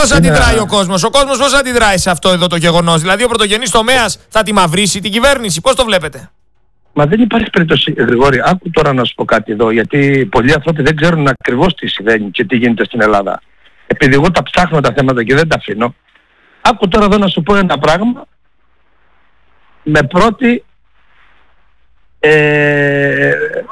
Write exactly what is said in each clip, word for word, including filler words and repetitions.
Πώς αντιδράει ο κόσμος, ο κόσμος πώς αντιδράει σε αυτό εδώ το γεγονός? Δηλαδή ο πρωτογενής τομέας θα τη μαυρίσει την κυβέρνηση, πώς το βλέπετε? Μα δεν υπάρχει περίπτωση, Γρηγόρη, άκου τώρα να σου πω κάτι εδώ, γιατί πολλοί άνθρωποι δεν ξέρουν ακριβώς τι συμβαίνει και τι γίνεται στην Ελλάδα. Επειδή εγώ τα ψάχνω τα θέματα και δεν τα αφήνω, άκου τώρα εδώ να σου πω ένα πράγμα με πρώτη ε,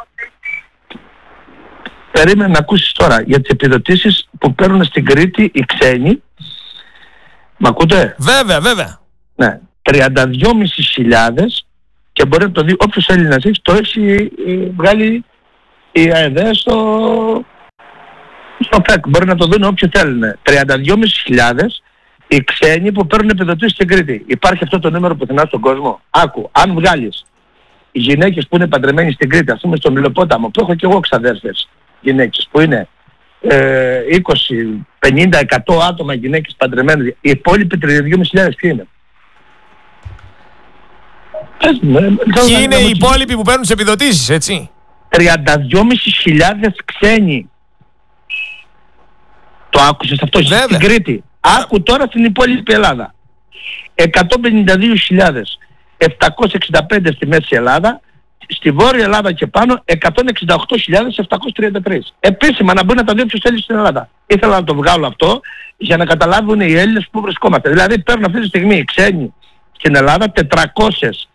περίμενε να ακούσεις τώρα για τις επιδοτήσεις που παίρνουν στην Κρήτη οι ξένοι. Μ' ακούτε? Βέβαια, βέβαια. Ναι, τριάντα δυόμισι χιλιάδες και μπορεί να το δει όποιος Έλληνας έχει, το έχει βγάλει η ΑΕΔ στο, στο ΦΕΚ. Μπορεί να το δουν όποιοι θέλουν. τριάντα δυόμισι χιλιάδες οι ξένοι που παίρνουν επιδοτήσεις στην Κρήτη. Υπάρχει αυτό το νούμερο που θυμάσαι στον κόσμο. Άκου, αν βγάλεις οι γυναίκες που είναι παντρεμένοι στην Κρήτη, ας πούμε στο Μιλοπόταμο, που έχω και εγώ ξαδέρφες γυναίκες που είναι ε, είκοσι, πενήντα, εκατό άτομα γυναίκες παντρεμένες, οι υπόλοιποι τριάντα δυόμισι χιλιάδες ποιοι είναι? Ποιοι είναι οι υπόλοιποι που παίρνουν τις επιδοτήσεις, έτσι? τριάντα δυόμισι χιλιάδες ξένοι. Το άκουσες αυτό? Βέβαια. Στην Κρήτη. Άκου τώρα στην υπόλοιπη Ελλάδα. εκατόν πενήντα δύο χιλιάδες επτακόσιες εξήντα πέντε στη Μέση Ελλάδα, στη Βόρεια Ελλάδα και πάνω εκατόν εξήντα οκτώ χιλιάδες επτακόσιες τριάντα τρία. Επίσημα να μπουν να τα δει όποιος θέλει στην Ελλάδα. Ήθελα να το βγάλω αυτό για να καταλάβουν οι Έλληνες που βρισκόμαστε. Δηλαδή παίρνουν αυτή τη στιγμή οι ξένοι στην Ελλάδα τετρακόσιες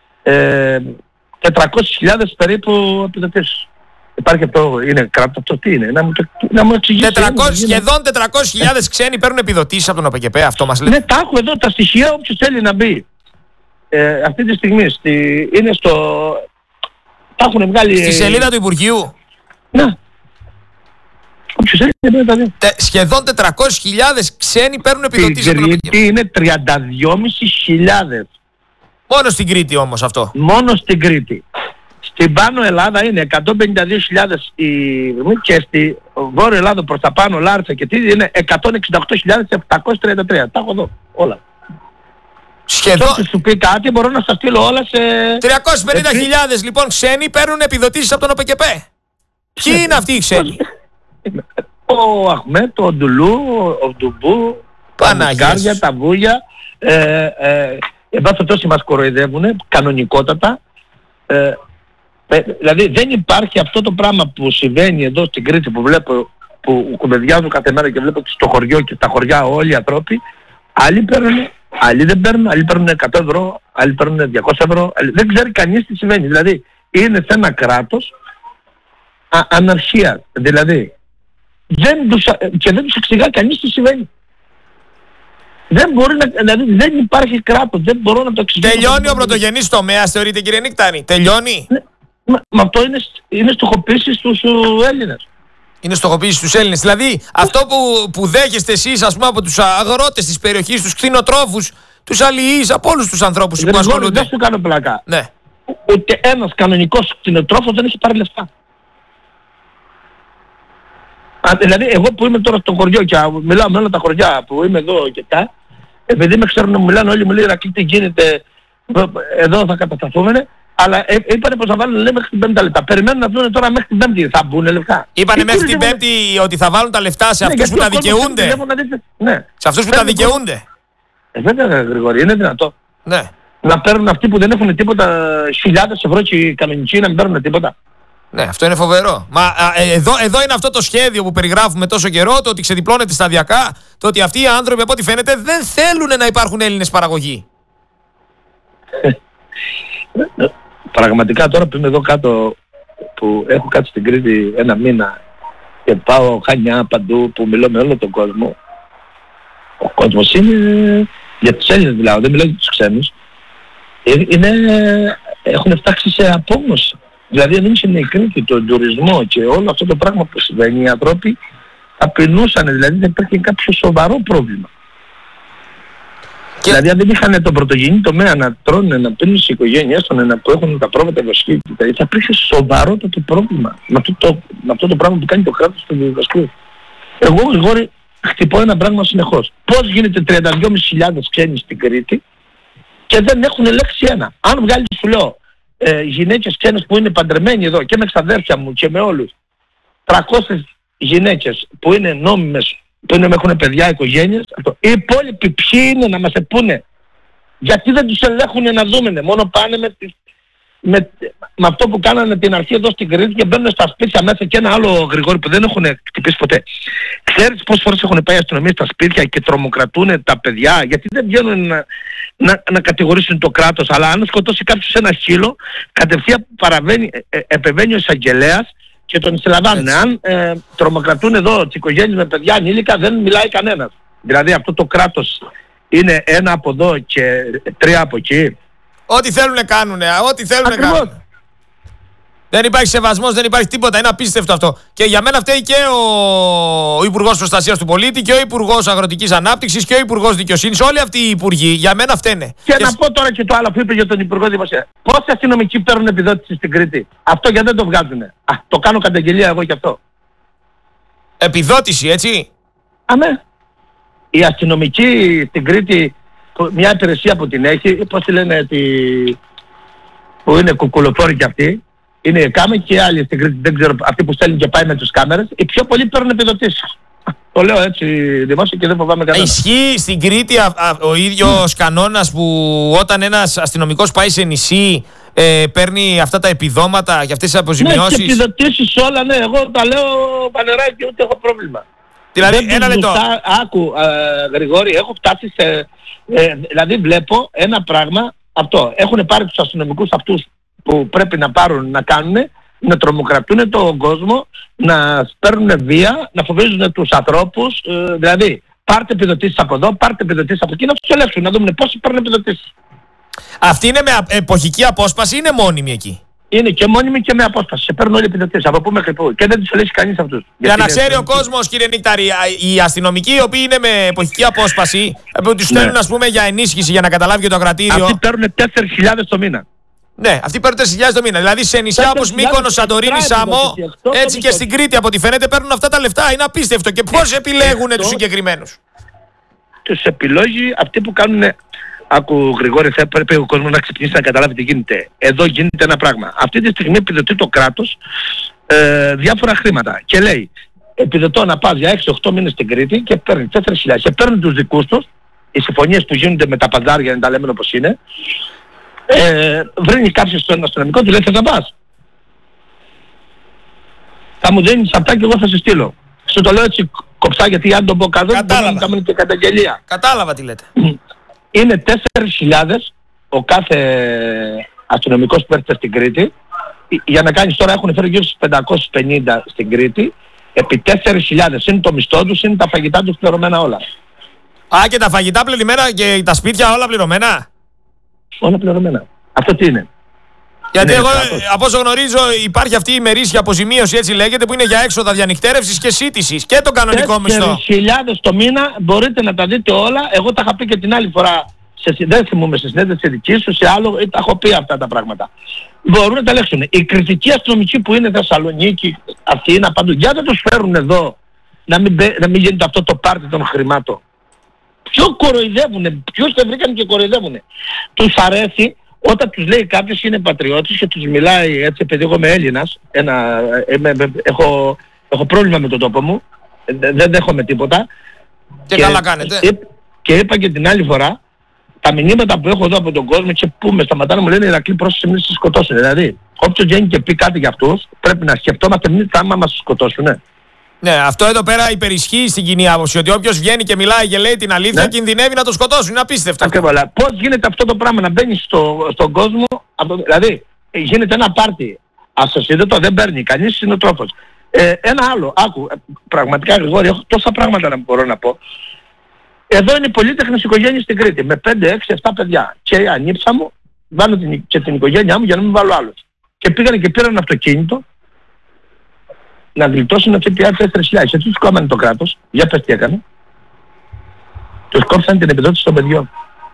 χιλιάδες περίπου επιδοτήσεις. Υπάρχει αυτό, είναι κράτος αυτό, τι είναι, να μου, να μου εξηγήσει. τετρακόσιες, σχεδόν τετρακόσιες χιλιάδες ξένοι παίρνουν επιδοτήσεις από τον ΟΠΕΚΕΠΕ, αυτό μας λέει. Ναι, τα έχω εδώ τα στοιχεία, όποιος θέλει να μπει. Ε, αυτή τη στιγμή στη, είναι στο... Τα έχουν βγάλει... Στη σελίδα του Υπουργείου. Ναι. Όποιος θέλει να μπει. Τε, σχεδόν τετρακόσιες χιλιάδες ξένοι παίρνουν επιδοτήσεις από τον ΟΠΕΚΕΠΕ. Στην Κρήτη είναι τριάντα δυόμισι χιλιάδες. Μόνο στην Κρήτη όμως αυτό. Μόνο στην Κρήτη. Στην Πάνω Ελλάδα είναι εκατόν πενήντα δύο χιλιάδες η... και στη Βόρεια Ελλάδα προς τα πάνω, Λάρισα και τι είναι εκατόν εξήντα οκτώ χιλιάδες επτακόσιες τριάντα τρία. Τα έχω εδώ όλα. Σχεδόν... Και σου πει κάτι μπορώ να σας στείλω όλα σε... τριακόσιες πενήντα χιλιάδες λοιπόν ξένοι παίρνουν επιδοτήσεις από τον ΟΠΕΚΕΠΕ. Ποιοι είναι αυτοί οι ξένοι? Ο Αχμέτ, ο Ντουλού, ο Ντουμπού, τα Μουσκάρια, τα Βούγια. Ε, ε, εν πάση τόσοι μας κοροϊδεύουνε, κανονικότατα. Ε, ε, δηλαδή δεν υπάρχει αυτό το πράγμα που συμβαίνει εδώ στην Κρήτη που βλέπω, που κουβεντιάζω κάθε μέρα και βλέπω στο χωριό και στα χωριά όλοι οι ανθρώποι. Άλλοι παίρνουν, άλλοι δεν παίρνουν, άλλοι παίρνουν εκατό ευρώ, άλλοι παίρνουν διακόσια ευρώ. Άλλοι... Δεν ξέρει κανείς τι συμβαίνει. Δηλαδή είναι σε ένα κράτος α, αναρχία. Δηλαδή δεν τους, και δεν τους εξηγά κανείς τι συμβαίνει. Δεν μπορεί να, δηλαδή δεν υπάρχει κράτος, δεν μπορώ να το εξηγήσω. Τελειώνει ο πρωτογενής τομέας, θεωρείτε κύριε Νίκταρη? Τελειώνει. Ναι, μα, μα αυτό είναι, είναι στοχοποίηση στους Έλληνες. Είναι στοχοποίηση στους Έλληνες. Δηλαδή αυτό που, που δέχεστε εσείς, ας πούμε, από τους αγρότες της περιοχής, τους κτηνοτρόφους, τους αλληλείς, από όλους τους ανθρώπους που ασχολούνται. Δεν σου κάνω πλάκα. Ναι. Ούτε ένας κανονικός κτηνοτρόφος δεν έχει πάρει λεφτά. Α, δηλαδή εγώ που είμαι τώρα στο χωριό και μιλάω με όλα τα χωριά που είμαι εδώ και τα, επειδή με ξέρουν να μου μιλάνε όλοι, μου λέει Ρακλή τι γίνεται, εδώ θα κατασταθούμε, αλλά ε, είπανε πως θα βάλουν λέει, μέχρι την Πέμπτη τα λεπτά. Περιμένουν να δουν τώρα μέχρι την Πέμπτη, θα μπουν λεφτά. Είπανε μέχρι την Πέμπτη ότι θα βάλουν τα λεφτά σε αυτούς που τα δικαιούνται. Ναι. Σε αυτούς που τα δικαιούνται. Ε, βέβαια Γρηγόρη, είναι δυνατό. Ναι. Να παίρνουν αυτοί που δεν έχουν τίποτα χιλιάδες ευρώ και οι κανονικοί να μην παίρνουν τίποτα. Ναι, αυτό είναι φοβερό. Μα α, εδώ, εδώ είναι αυτό το σχέδιο που περιγράφουμε τόσο καιρό, το ότι ξεδιπλώνεται σταδιακά, το ότι αυτοί οι άνθρωποι από ό,τι φαίνεται δεν θέλουν να υπάρχουν Έλληνες παραγωγοί. Πραγματικά τώρα που είμαι εδώ κάτω, που έχω κάτω στην Κρήτη ένα μήνα και πάω Χανιά παντού που μιλώ με όλο τον κόσμο, ο κόσμος είναι, για τους Έλληνες μιλάω, δεν μιλάω για τους ξένους, είναι, έχουν φτάσει σε απόγνωση. Δηλαδή αν είναι η Κρήτη, τον τουρισμό και όλο αυτό το πράγμα που συμβαίνει, οι άνθρωποι απεινούσαν, δηλαδή δεν υπήρχε κάποιο σοβαρό πρόβλημα. Και... Δηλαδή αν δεν είχαν τον πρωτογενή τομέα να τρώνε, να πίνουν στις οικογένειές των, να που έχουν τα πρόβατα δοσχή, θα υπήρχε σοβαρότατο πρόβλημα με αυτό, το, με αυτό το πράγμα που κάνει το κράτος στο διδασκαλείο. Εγώ Γρηγόρη χτυπώ ένα πράγμα συνεχώς. Πώς γίνεται τριάντα δυόμισι χιλιάδες ξένοι στην Κρήτη και δεν έχουν ελέγξει ένα. Αν βγάλει σου λέω ε, γυναίκες ξένες που είναι παντρεμένοι εδώ και με ξαδέρφια μου και με όλους, τριακόσιες γυναίκες που είναι νόμιμες που είναι, έχουν παιδιά, οικογένειες. Αυτό. Οι υπόλοιποι ποιοι είναι να μας πούνε? Γιατί δεν τους ελέγχουν να δούμε? Μόνο πάνε με, τις, με, με αυτό που κάνανε την αρχή εδώ στην Κρήτη και μπαίνουν στα σπίτια μέσα. Και ένα άλλο, Γρηγόρη, που δεν έχουν χτυπήσει ποτέ. Ξέρεις πόσες φορές έχουν πάει αστυνομίες στα σπίτια και τρομοκρατούν τα παιδιά? Γιατί δεν βγαίνουν να, να, να κατηγορήσουν το κράτος? Αλλά αν σκοτώσει κάποιος ένα σκύλο, κατευθείαν παραβαίνει, ε, επεμβαίνει ο εισαγγελέας και τον συλλαμβάνουν. Αν ε, τρομοκρατούν εδώ τις οικογένειες με παιδιά ανήλικα, δεν μιλάει κανένας. Δηλαδή αυτό το κράτος είναι ένα από εδώ και τρία από εκεί. Ό,τι θέλουν κάνουνε, ό,τι θέλουν κάνουν. Δεν υπάρχει σεβασμός, δεν υπάρχει τίποτα. Είναι απίστευτο αυτό. Και για μένα φταίει και ο Υπουργός Προστασίας του Πολίτη και ο Υπουργός Αγροτικής Ανάπτυξης και ο Υπουργός Δικαιοσύνης. Όλοι αυτοί οι υπουργοί για μένα φταίνε. Και, και να πω τώρα και το άλλο που είπε για τον Υπουργό Δημοσία. Πόσοι αστυνομικοί παίρνουν επιδότηση στην Κρήτη? Αυτό γιατί δεν το βγάζουνε? Α, το κάνω καταγγελία εγώ κι αυτό. Επιδότηση, έτσι. Αμέ. Οι αστυνομικοί στην Κρήτη, μια υπηρεσία που την έχει, πώς τη λένε, τη... που είναι κουκουλοφόροι κι αυτοί, είναι οι κάμεροι και άλλοι στην Κρήτη, δεν ξέρω, αυτοί που στέλνουν και πάει με τους κάμερες, οι πιο πολλοί παίρνουν επιδοτήσεις. Το λέω έτσι δημόσια και δεν φοβάμαι κανένα. Ισχύει στην Κρήτη α, α, ο ίδιος mm. κανόνας που όταν ένας αστυνομικός πάει σε νησί ε, παίρνει αυτά τα επιδόματα και αυτές τις αποζημιώσεις? Ναι, και επιδοτήσεις όλα, ναι, εγώ τα λέω πανερά και ούτε έχω πρόβλημα. Δηλαδή, δεν ένα λεπτό. Άκου, ε, Γρηγόρη, έχω φτάσει σε... Ε, δηλαδή βλέπω ένα πράγμα, αυτό. Έχουν πάρει τους αστυνομικούς αυτούς που πρέπει να πάρουν, να κάνουν, να τρομοκρατούν τον κόσμο, να παίρνουν βία, να φοβίζουν τους ανθρώπους. Ε, δηλαδή, πάρτε επιδοτήσεις από εδώ, πάρτε επιδοτήσεις από εκεί, να τους ελέγξουν, να δούμε πόσοι παίρνουν επιδοτήσεις. Αυτή είναι με εποχική απόσπαση ή είναι μόνιμη εκεί? Είναι και μόνιμη και με απόσταση. Σε παίρνουν όλοι οι επιδοτήσεις. Από πού μέχρι πού. Και δεν τους ελέγξει κανείς αυτούς. Για να ξέρει ο κόσμος, κύριε Νικτάρη, οι αστυνομικοί οι οποίοι είναι με εποχική απόσπαση, που τους στέλνουν, ναι, ας πούμε, για ενίσχυση για να καταλάβει και το κρατήριο. Αυτοί παίρνουν τέσσερις χιλιάδες το μήνα. Ναι, αυτοί παίρνουν τέσσερις χιλιάδες το μήνα. Δηλαδή σε νησιά όπως Μύκονος, Σαντορίνη, Σάμο, έτσι και στην Κρήτη από ό,τι φαίνεται παίρνουν αυτά τα λεφτά. Είναι απίστευτο. Και πώς επιλέγουν τους συγκεκριμένους? Τους επιλόγει αυτοί που κάνουν. Άκου, Γρηγόρη, θα πρέπει ο κόσμος να ξυπνήσει να καταλάβει τι γίνεται. Εδώ γίνεται ένα πράγμα. Αυτή τη στιγμή επιδοτεί το κράτος ε, διάφορα χρήματα. Και λέει, επιδοτώ να πας για έξι οκτώ μήνες στην Κρήτη και παίρνει τέσσερις χιλιάδες. Και παίρνουν τους δικούς τους, οι συμφωνίες που γίνονται με τα παζάρια, να τα λέμε όπως είναι. Ε, βρίνει κάποιος στον αστυνομικό, του λέει, θες να πας? Θα μου δίνεις αυτά και εγώ θα σε στείλω. Σου το λέω έτσι κοψά, γιατί αν τον πω κάτω, δεν θα κάνουν και καταγγελία. Κατάλαβα τι λέτε. Είναι τέσσερις χιλιάδες ο κάθε αστυνομικός που έρχεται στην Κρήτη. Για να κάνεις τώρα, έχουν φέρει γύρω στους πεντακόσιους πενήντα στην Κρήτη. Επί τέσσερις χιλιάδες είναι το μισθό τους, είναι τα φαγητά τους πληρωμένα όλα. Α, και τα φαγητά πληρωμένα και τα σπίτια όλα πληρωμένα? Όλα πληρωμένα. Αυτό τι είναι? Γιατί είναι εγώ, κράτος. Από όσο γνωρίζω, υπάρχει αυτή η ημερήσια αποζημίωση, έτσι λέγεται, που είναι για έξοδα διανυκτέρευσης και σύντησης και τον κανονικό μισθό. τέσσερις χιλιάδες το μήνα, μπορείτε να τα δείτε όλα. Εγώ τα είχα πει και την άλλη φορά, σε συνδέσιμο με στη συνέντευξη δική σου, σε άλλο, τα έχω πει αυτά τα πράγματα. Μπορούν να τα ελέγξουν. Οι κριτικοί αστυνομικοί που είναι Θεσσαλονίκη, Αθήνα, παντού, για να τους φέρουν εδώ, να μην, να μην γίνεται αυτό το πάρτι των χρημάτων. Ποιο κοροϊδεύουνε, ποιους δεν βρήκαν και κοροϊδεύουνε. Τους αρέσει όταν τους λέει κάποιος είναι πατριώτης και τους μιλάει έτσι, επειδή εγώ είμαι Έλληνας, ένα, είμαι, έχω, έχω πρόβλημα με τον τόπο μου, δεν δέχομαι τίποτα. Και, και καλά κάνετε. Και, και είπα και την άλλη φορά, τα μηνύματα που έχω εδώ από τον κόσμο και που με σταματάνε μου λένε Ηρακλή, πρόσεξε μην σε σκοτώσουν. Δηλαδή, όποιος βγαίνει και πει κάτι για αυτούς, πρέπει να σκεφτόμαστε μην θα μας σκοτώσουν. Ναι, αυτό εδώ πέρα υπερισχύει στην κοινή άποψη. Ότι όποιος βγαίνει και μιλάει και λέει την αλήθεια, ναι, κινδυνεύει να το σκοτώσουν. Είναι απίστευτο. Ακριβώς. Πώς γίνεται αυτό το πράγμα να μπαίνει στο, στον κόσμο, δηλαδή γίνεται ένα πάρτι ασοσίδωτο, δεν παίρνει κανείς συνοτρόφος. Ε, ένα άλλο, άκου, πραγματικά Γρηγόρη, έχω τόσα πράγματα να μπορώ να πω. Εδώ είναι οι πολύτεχνες οικογένειες στην Κρήτη, με πέντε, έξι, επτά παιδιά. Και η ανήψα μου, βάλω την, και την οικογένειά μου για να μην βάλω άλλους. Και πήγανε και πήραν αυτοκίνητο να γλιτώσουν αυτή τη τέσσερις χιλιάδες. Έτσι τους κόμμανε το κράτος. Για πες τι έκανε. Τους κόψαν την επιδότηση των παιδιών.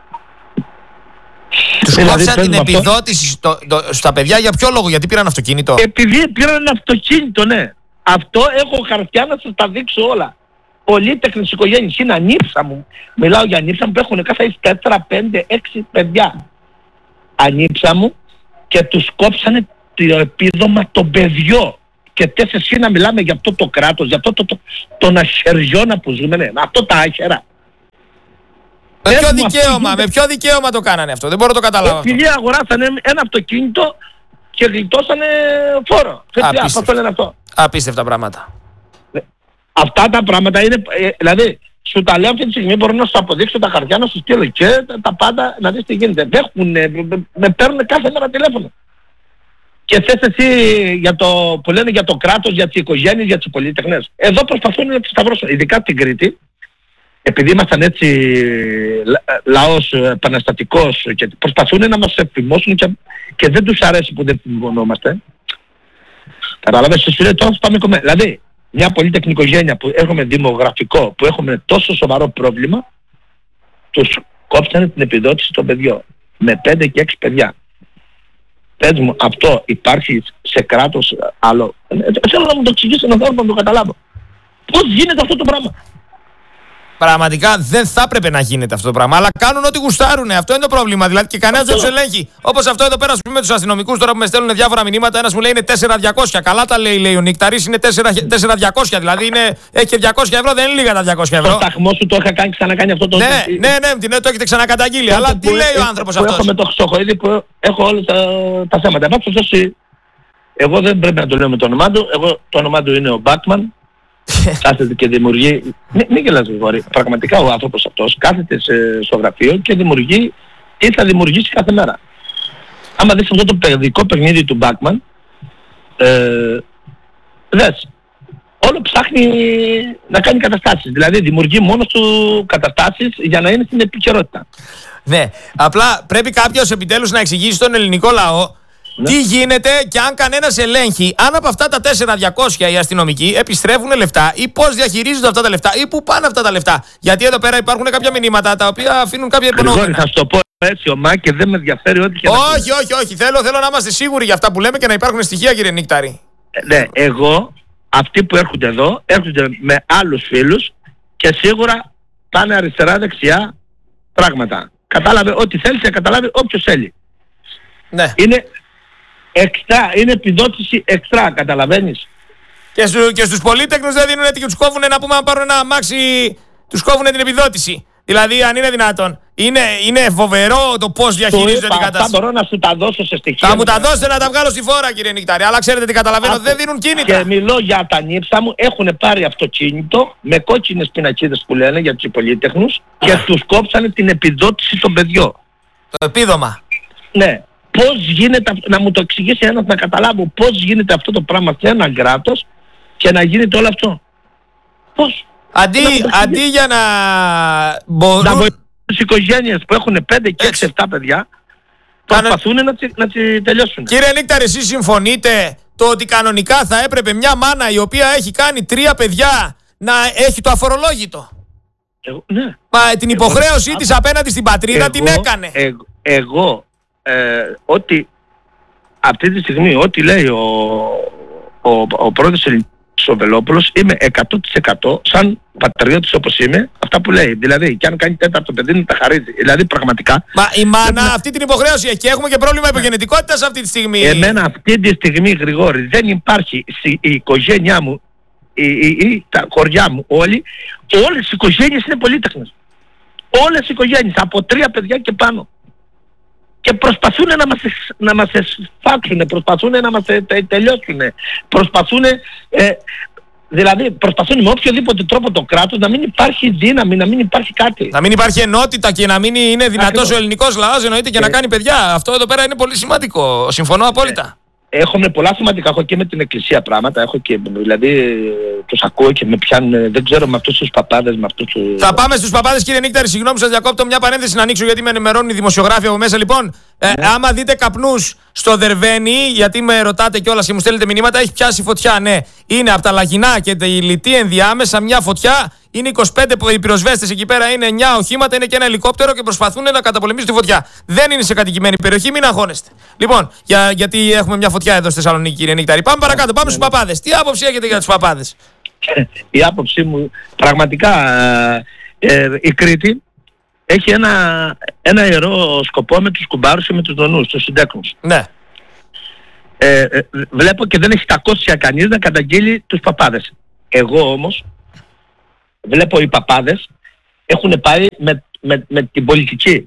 Τους δηλαδή, κόψαν την επιδότηση στο, το, στα παιδιά για ποιο λόγο? Γιατί πήραν αυτοκίνητο? Επειδή πήραν αυτοκίνητο, ναι. Αυτό έχω χαρτιά να σας τα δείξω όλα. Πολύτεχνες οικογένειες είναι ανήψα μου. Μιλάω για ανήψα μου που έχουν κάθε τέσσερα, πέντε, έξι παιδιά. Ανήψα μου και τους κόψανε το επίδομα των παιδιών. και θες εσύ να μιλάμε για αυτό το κράτος, για αυτό το, το, τον αχεριώνα που ζούμε, ναι, αυτό τα άχερα. Με ποιο δικαίωμα, με ποιο δικαίωμα το κάνανε αυτό, δεν μπορώ να το καταλάβω. Επειδή αγοράσανε ένα αυτοκίνητο και γλιτώσανε φόρο. Απίστευτα. Απίστευτα πράγματα. Αυτά τα πράγματα είναι, ε, δηλαδή, σου τα λέω αυτή τη στιγμή, μπορώ να σου αποδείξω τα χαρτιά, να σου στείλω και τα, τα πάντα, να δεις τι γίνεται. Δέχουν, με, με παίρνουν κάθε μέρα τηλέφωνο. Και θες εσύ για το, που λένε για το κράτος, για τις οικογένειες, για τις πολίτεχνες. Εδώ προσπαθούν να τις σταυρώσουν, ειδικά στην Κρήτη, επειδή ήμασταν έτσι λα, λαός επαναστατικός και προσπαθούν να μας εφημώσουν και, και δεν τους αρέσει που δεν φημωνόμαστε. Καταλάβες, σου λέει τώρα πάμε κομμέ. Δηλαδή, μια πολύτεκνη οικογένεια που έχουμε δημογραφικό, που έχουμε τόσο σοβαρό πρόβλημα, τους κόψανε την επιδότηση των παιδιών. Με πέντε και έξι παιδιά. Πες μου, αυτό υπάρχει σε κράτος άλλο? Θέλω να μου το εξηγήσει να θέλω να το καταλάβω. Πώς γίνεται αυτό το πράγμα? Πραγματικά δεν θα έπρεπε να γίνεται αυτό το πράγμα. Αλλά κάνουν ό,τι γουστάρουν. Αυτό είναι το πρόβλημα. Δηλαδή και κανένας δεν τους ελέγχει. Όπως αυτό εδώ πέρα, α πούμε, με τους αστυνομικούς τώρα που με στέλνουν διάφορα μηνύματα. Ένας μου λέει είναι τέσσερα χιλιάδες διακόσια. Καλά τα λέει, λέει ο Νικταρής, είναι τέσσερα χιλιάδες διακόσια. Δηλαδή είναι, έχει και διακόσια ευρώ, δεν είναι λίγα τα διακόσια ευρώ. Το σταθμό σου το είχα κάνει, ξανακάνει αυτό το. Ναι, ναι, ναι, ναι, το έχετε ξανακαταγγείλει. Αλλά τι λέει ο άνθρωπος αυτός? Έχω με το Χρυσοχοίδη που έχω όλα τα, τα θέματα. Εγώ δεν πρέπει να το λέω με το όνομά του. Εγώ το όνομά του είναι ο Μπάτμαν. Κάθεται και δημιουργεί, μην, μην γελάς γρήγορη, πραγματικά ο άνθρωπος αυτός κάθεται σε, στο γραφείο και δημιουργεί ή θα δημιουργήσει κάθε μέρα. Άμα δεις αυτό το παιδικό παιχνίδι του Μπάκμαν, ε, δες, όλο ψάχνει να κάνει καταστάσεις, δηλαδή δημιουργεί μόνος του καταστάσεις για να είναι στην επικαιρότητα. Ναι, απλά πρέπει κάποιος επιτέλους να εξηγήσει στον ελληνικό λαό ναι. τι γίνεται και αν κανένας ελέγχει, αν από αυτά τα τέσσερα χιλιάδες διακόσια οι αστυνομικοί επιστρέφουν λεφτά ή πώς διαχειρίζονται αυτά τα λεφτά ή πού πάνε αυτά τα λεφτά. Γιατί εδώ πέρα υπάρχουν κάποια μηνύματα τα οποία αφήνουν κάποια υπονόμια. Θα σου το πω έτσι ομά και δεν με ενδιαφέρει ό,τι και όχι, να όχι, όχι. Θέλω, θέλω να είμαστε σίγουροι για αυτά που λέμε και να υπάρχουν στοιχεία, κύριε Νίκταρη. Ε, ναι, εγώ, αυτοί που έρχονται εδώ, έρχονται με άλλους φίλους και σίγουρα πάνε αριστερά-δεξιά πράγματα. Κατάλαβε ό,τι θέλει και καταλάβει όποιος θέλει. Ναι. Είναι εξτρά, είναι επιδότηση εξτρά, καταλαβαίνεις. Και, στου, και στους πολύτεκνους δεν δίνουν και τους κόβουν να πούμε να πάρουν ένα αμάξι, τους κόβουν την επιδότηση. Δηλαδή αν είναι δυνατόν. Είναι, είναι φοβερό το πώς διαχειρίζονται την κατάσταση. Θα μπορώ να σου τα δώσω σε στοιχεία. Θα μου τα δώσετε να τα βγάλω στη φόρα, κύριε Νικτάρη. Αλλά ξέρετε τι καταλαβαίνω, δεν δίνουν κίνητα. Και μιλώ για τα νύψα μου, έχουν πάρει αυτοκίνητο με κόκκινες πινακίδες που λένε για τους πολύτεκνους και τους κόψανε την επιδότηση των παιδιών. Το επίδομα. Ναι. Πώς γίνεται, να μου το εξηγήσει ένας να καταλάβω πώς γίνεται αυτό το πράγμα σε ένα κράτος και να γίνεται όλο αυτό. Πώς? Αντί, αντί για να μπορούν... Να βοηθούν τις οικογένειες που έχουν πέντε και έξι επτά παιδιά, προσπαθούν να, τσι, να τσι τελειώσουν. Κύριε Νίκταρη, εσείς συμφωνείτε το ότι κανονικά θα έπρεπε μια μάνα η οποία έχει κάνει τρία παιδιά να έχει το αφορολόγητο? Εγώ, ναι. Μα την εγώ, υποχρέωσή εγώ, της απέναντι στην πατρίδα εγώ, την έκανε. Εγώ, εγώ ε, ότι αυτή τη στιγμή ό,τι λέει ο, ο, ο, ο πρόεδρος ο Βελόπουλος, είμαι εκατό τοις εκατό σαν πατριώτης όπως είμαι, αυτά που λέει. Δηλαδή, και αν κάνει τέταρτο παιδί, να τα χαρίζει. Δηλαδή, πραγματικά. Μα η μάνα δεν... αυτή την υποχρέωση έχει και έχουμε και πρόβλημα υπογεννητικότητας αυτή τη στιγμή. Εμένα αυτή τη στιγμή, Γρηγόρη, δεν υπάρχει η οικογένειά μου ή, ή, ή τα χωριά μου όλοι, όλες οι οικογένειες είναι πολύτεχνες. Όλες οι οικογένειες, από τρία παιδιά και πάνω. Και προσπαθούν να μας, να μας εσφάξουν, προσπαθούν να μας τελειώσουν, προσπαθούν, ε, δηλαδή προσπαθούν με οποιοδήποτε τρόπο το κράτος να μην υπάρχει δύναμη, να μην υπάρχει κάτι. Να μην υπάρχει ενότητα και να μην είναι δυνατός Ακριβώς. Ο ελληνικός λαός εννοείται και ε. να κάνει παιδιά. Αυτό εδώ πέρα είναι πολύ σημαντικό. Συμφωνώ απόλυτα. Ε. Έχουμε πολλά σημαντικά, έχω και με την εκκλησία πράγματα, έχω και, δηλαδή τους ακούω και με πιάνουν, δεν ξέρω με αυτούς τους παπάδες, με αυτούς τους... Θα πάμε στους παπάδες, κύριε Νίκταρη, συγγνώμη σας διακόπτω, μια παρένθεση να ανοίξω γιατί με ενημερώνουν οι δημοσιογράφοι από μέσα λοιπόν. Ε, ναι. Άμα δείτε καπνούς στο Δερβαίνι, γιατί με ρωτάτε κιόλας και μου στέλνετε μηνύματα, έχει πιάσει φωτιά, ναι. Είναι από τα Λαγινά και τη Λιτή ενδιάμεσα μια φωτιά. Είναι είκοσι πέντε οι πυροσβέστες εκεί πέρα, είναι εννιά οχήματα, είναι και ένα ελικόπτερο και προσπαθούν να καταπολεμήσουν τη φωτιά. Δεν είναι σε κατοικημένη περιοχή, μην αγχώνεστε. Λοιπόν, για, γιατί έχουμε μια φωτιά εδώ στη Θεσσαλονίκη, κύριε Νίκταρη. Πάμε παρακάτω, πάμε στους παπάδες. Τι άποψη έχετε για τους παπάδες? Η άποψή μου, πραγματικά ε, ε, η Κρήτη έχει ένα, ένα ιερό σκοπό με τους κουμπάρους και με τους νονούς, τους συντέκνους. Ναι. ε, ε, βλέπω και δεν έχει κακόσια κανείς να καταγγείλει τους παπάδες. Εγώ όμως βλέπω οι παπάδες έχουν πάει με, με, με την πολιτική.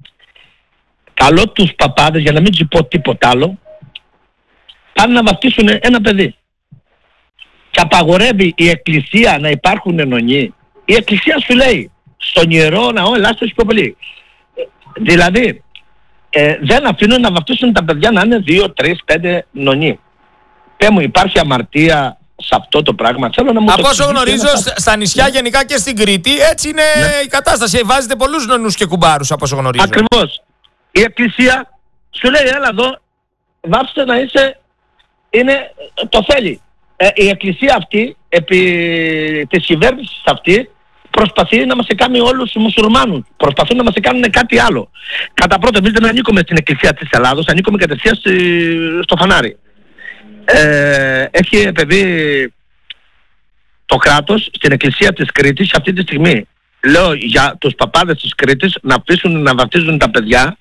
Καλό τους παπάδες, για να μην τους πω τίποτα άλλο, πάνε να βαφτίσουν ένα παιδί. Και απαγορεύει η εκκλησία να υπάρχουν ενωνοί. Η εκκλησία σου λέει στον Ιερό Ναό ελάστε πιο πολύ. Δηλαδή ε, δεν αφήνουν να βαφτίσουν τα παιδιά να είναι δύο, τρεις, πέντε νονοί. Πέ μου, υπάρχει αμαρτία σε αυτό το πράγμα? Θέλω να μου από όσο γνωρίζω ένα... στα νησιά γενικά και στην Κρήτη έτσι είναι, ναι, η κατάσταση. Βάζετε πολλούς νονούς και κουμπάρους από όσο γνωρίζω. Ακριβώς. Η εκκλησία σου λέει έλα εδώ, βάψτε να είσαι, είναι, το θέλει. Ε, η εκκλησία αυτή, επί της κυβέρνησης αυτή, προσπαθεί να μας κάνει όλους τους μουσουλμάνους. Προσπαθούν να μας κάνουν κάτι άλλο. Κατά πρώτον, εμείς δεν ανήκουμε στην εκκλησία της Ελλάδος, ανήκουμε κατευθείαν στο φανάρι. Ε, έχει παιδί το κράτος στην εκκλησία της Κρήτης αυτή τη στιγμή. Λέω για τους παπάδες της Κρήτης να αφήσουν να βαφτίζουν τα παιδιά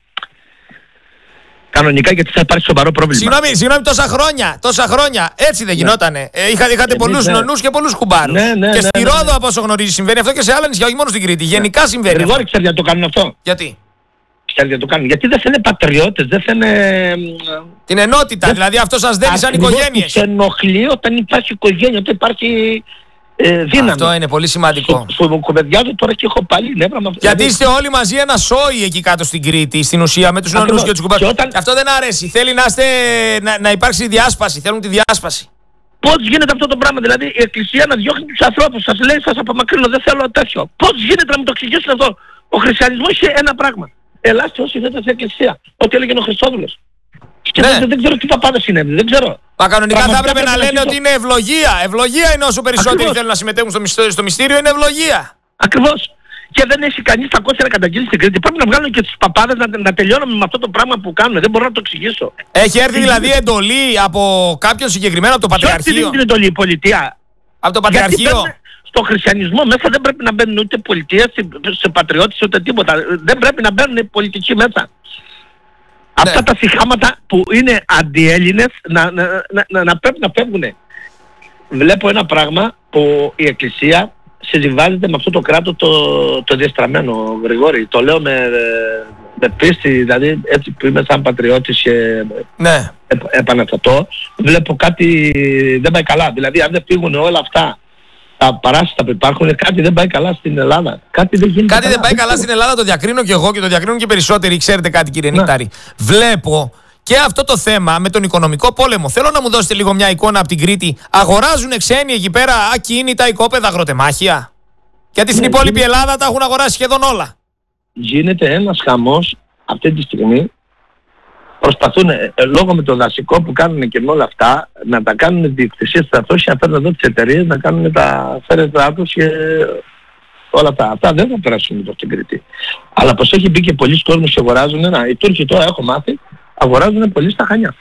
κανονικά, γιατί θα υπάρχει σοβαρό πρόβλημα. Συγγνώμη, συγγνώμη, τόσα χρόνια, τόσα χρόνια έτσι δεν γινότανε? Ε, είχα, είχατε πολλούς ναι. νονούς και πολλούς κουμπάρους. Ναι, ναι, και ναι, στη ναι, Ρόδο, ναι. από όσο γνωρίζει, συμβαίνει αυτό και σε άλλα νησιά, όχι μόνο στην Κρήτη. Γενικά συμβαίνει. Γρηγόρη, ξέρει γιατί το κάνουν αυτό? Γιατί? Ξέρει γιατί το κάνουν? Γιατί δεν θέλουν πατριώτες, δεν θέλουν την ενότητα, δεν... δηλαδή αυτό σας δένει σαν οικογένειες. Τους ενοχλεί όταν υπάρχει οικογένεια, όταν υπάρχει ε, δύναμη. Αυτό είναι πολύ σημαντικό. Σου κουβεντιάζω τώρα και έχω πάλι νεύρα. Γιατί είστε όλοι μαζί ένα σόι εκεί κάτω στην Κρήτη, στην ουσία, με τους νονούς και τους κουμπάρους. Όταν... Αυτό δεν αρέσει. Θέλει να, είστε... να, να υπάρξει διάσπαση. Θέλουν τη διάσπαση. Πώς γίνεται αυτό το πράγμα? Δηλαδή η εκκλησία να διώχνει τους ανθρώπους. Σας λέει, σας απομακρύνω, δεν θέλω τέτοιο. Πώς γίνεται να μου το εξηγήσουν αυτό? Ο χριστιανισμός είχε ένα πράγμα. Ελάστε όσοι δεν στην εκκλησία. Ό,τι έλεγε ο Χριστόδουλος. Και ναι. δεν, δεν ξέρω τι παπάδες είναι, δεν ξέρω. Μα κανονικά θα έπρεπε να λένε ότι είναι ευλογία. Ευλογία είναι όσο περισσότεροι Ακριβώς. θέλουν να συμμετέχουν στο μυστήριο, στο μυστήριο είναι ευλογία. Ακριβώς. Και δεν έχει κανείς τα κόσια να καταγγείλει στην Κρήτη. Πρέπει να βγάλουν και τους παπάδες να, να τελειώνουμε με αυτό το πράγμα που κάνουν. Δεν μπορώ να το εξηγήσω. Έχει έρθει δηλαδή εντολή από κάποιον συγκεκριμένο, από το Πατριαρχείο? Ποιος την εντολή? Η πολιτεία. Από το Πατριαρχείο. Στο χριστιανισμό μέσα δεν πρέπει να μπαίνουν ούτε πολιτεία, σε πατριώτες ούτε τίποτα. Δεν πρέπει να μπαίνουν πολιτικοί μέσα. Ναι. Αυτά τα συχάματα που είναι αντιέλληνες να, να, να, να, να πρέπει να φεύγουν. Βλέπω ένα πράγμα που η Εκκλησία συμβάζεται με αυτό το κράτος το, το διεστραμμένο, Γρηγόρη. Το λέω με, με πίστη, δηλαδή έτσι που είμαι σαν πατριώτης και ναι. επ, επαναστατώ. Βλέπω κάτι δεν πάει καλά. Δηλαδή αν δεν φύγουν όλα αυτά τα παράσιτα που υπάρχουν, κάτι δεν πάει καλά στην Ελλάδα. Κάτι δεν γίνεται. Κάτι καλά. δεν πάει καλά στην Ελλάδα, το διακρίνω και εγώ και το διακρίνουν και περισσότεροι. Ξέρετε κάτι, κύριε Νικτάρη? Βλέπω και αυτό το θέμα με τον οικονομικό πόλεμο. Θέλω να μου δώσετε λίγο μια εικόνα από την Κρήτη. Αγοράζουν ξένοι εκεί πέρα ακίνητα, οικόπεδα, αγροτεμάχια? Γιατί στην ναι, υπόλοιπη γίνεται... Ελλάδα τα έχουν αγοράσει σχεδόν όλα. Γίνεται ένας χαμός αυτή τη στιγμή. Προσπαθούν ε, λόγω με το δασικό που κάνουν και με όλα αυτά να τα κάνουν διοκτησίες στρατός και να φέρουν εδώ τις εταιρείες να κάνουν τα φέρετρά τους και όλα αυτά. Αυτά δεν θα περάσουν εδώ στην Κρήτη. Αλλά πως έχει μπει και πολλοί κόσμος και αγοράζουν, να, οι Τούρκοι τώρα έχω μάθει, αγοράζουν πολύ στα Χανιά.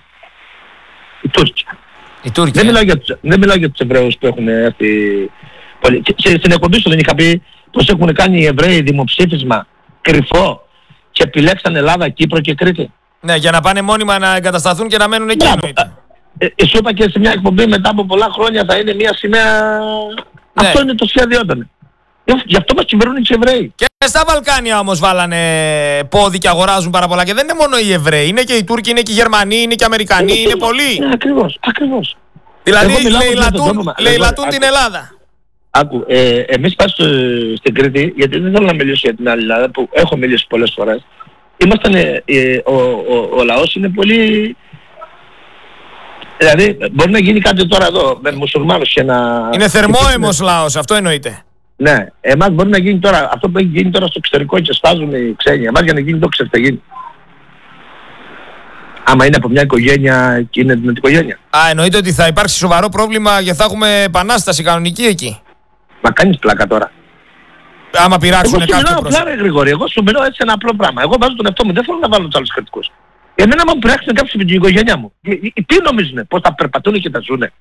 Οι Τούρκοι. Οι Τούρκοι. Δεν μιλάω για τους, δεν μιλάω για τους Εβραίους που έχουν έρθει πολύ. Και στην εκπομπή σου δεν είχα πει πως έχουν κάνει οι Εβραίοι δημοψήφισμα κρυφό και επιλέξαν Ελλάδα, Κύπρο και Κρήτη. Ναι, για να πάνε μόνιμα να εγκατασταθούν και να μένουν εκεί. Ε, ε, σου είπα και σε μια εκπομπή μετά από πολλά χρόνια θα είναι μια σημαία. Ναι. Αυτό είναι το σχέδιό ήταν. Γι' αυτό μας κυβερνούν οι Εβραίοι. Και στα Βαλκάνια όμως βάλανε πόδι και αγοράζουν πάρα πολλά. Και δεν είναι μόνο οι Εβραίοι, είναι και οι Τούρκοι, είναι και οι Γερμανοί, είναι και οι Αμερικανοί, είναι, είναι πολλοί. Ναι, ακριβώς, ακριβώς. Δηλαδή λαιλατούν, λαιλατούν την Ελλάδα. Άκου, ε, εμείς πάμε στην Κρήτη, γιατί δεν θέλω να μιλήσω για την άλλη Ελλάδα, που έχω μιλήσει πολλές φορές. Ήμασταν, ε, ε, ο, ο, ο λαός είναι πολύ... Δηλαδή μπορεί να γίνει κάτι τώρα εδώ με μουσουλμάνους και να... Είναι θερμόαιμος λαός, αυτό εννοείται. Ναι, εμάς μπορεί να γίνει τώρα, αυτό που έχει γίνει τώρα στο εξωτερικό και σπάζουν οι ξένοι, εμάς για να γίνει το ξέρετε θα γίνει. Άμα είναι από μια οικογένεια και είναι την οικογένεια. Α, εννοείται ότι θα υπάρξει σοβαρό πρόβλημα και θα έχουμε επανάσταση κανονική εκεί. Μα κάνεις πλάκα τώρα. Άμα πειράξουν κάποιο πρόσωπο. Εγώ σου μιλάω πλάκα, Γρηγόρη, εγώ σου μιλάω έτσι ένα απλό πράγμα. Εγώ βάζω τον εαυτό μου, δεν θέλω να βάλω τους άλλους κριτικούς. Εμένα άμα μου πειράξουν κάποιος με την οικογένειά μου, τι νομίζουνε, πώς θα περπατούν και τα ζουνε.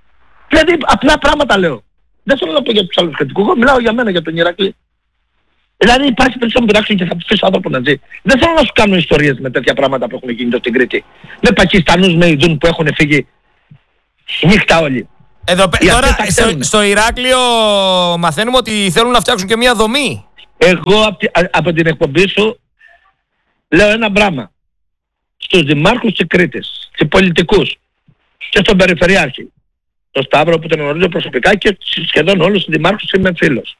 Δηλαδή απλά πράγματα λέω. Δεν θέλω να πω για τους άλλους κριτικούς, εγώ μιλάω για μένα, για τον Ηρακλή. Δηλαδή υπάρχει περίπτωση να μου πειράξουν και θα αφήσω άνθρωπο να ζει. Δεν θέλω να σου κάνω ιστορίες με τέτοια πράγματα που έχουν γίνει εδώ στην Κρήτη. Με Πακιστανούς, με Ιδούν που έχουν φύγει νύχτα όλοι. Εδώ, τώρα στο, στο Ηράκλειο μαθαίνουμε ότι θέλουν να φτιάξουν και μια δομή. Εγώ από, από την εκπομπή σου λέω ένα πράγμα. Στους δημάρχους της Κρήτης, στους πολιτικούς και στον Περιφερειάρχη. Τον Σταύρο που τον γνωρίζω προσωπικά και σχεδόν όλους τους δημάρχους είμαι φίλος.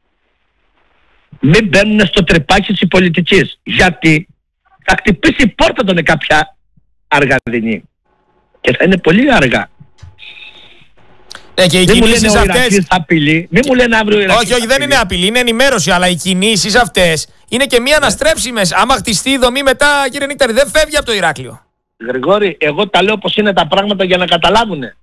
Μην μπαίνουν στο τρυπάκι της πολιτικής. Γιατί θα χτυπήσει η πόρτα των κάποια αργαδινή. Και θα είναι πολύ αργά. Ε, και οι μην μου λένε ο αυτές... Ηρακλής απειλή. Μην μου λένε αύριο ο Ηρακλής. Όχι, όχι, δεν είναι απειλή, είναι ενημέρωση. Αλλά οι κινήσεις αυτές είναι και μία αναστρέψιμες. Άμα χτιστεί η δομή μετά, κύριε Νίκταρη, δεν φεύγει από το Ηράκλειο. Γρηγόρη, εγώ τα λέω πως είναι τα πράγματα για να καταλάβουνε.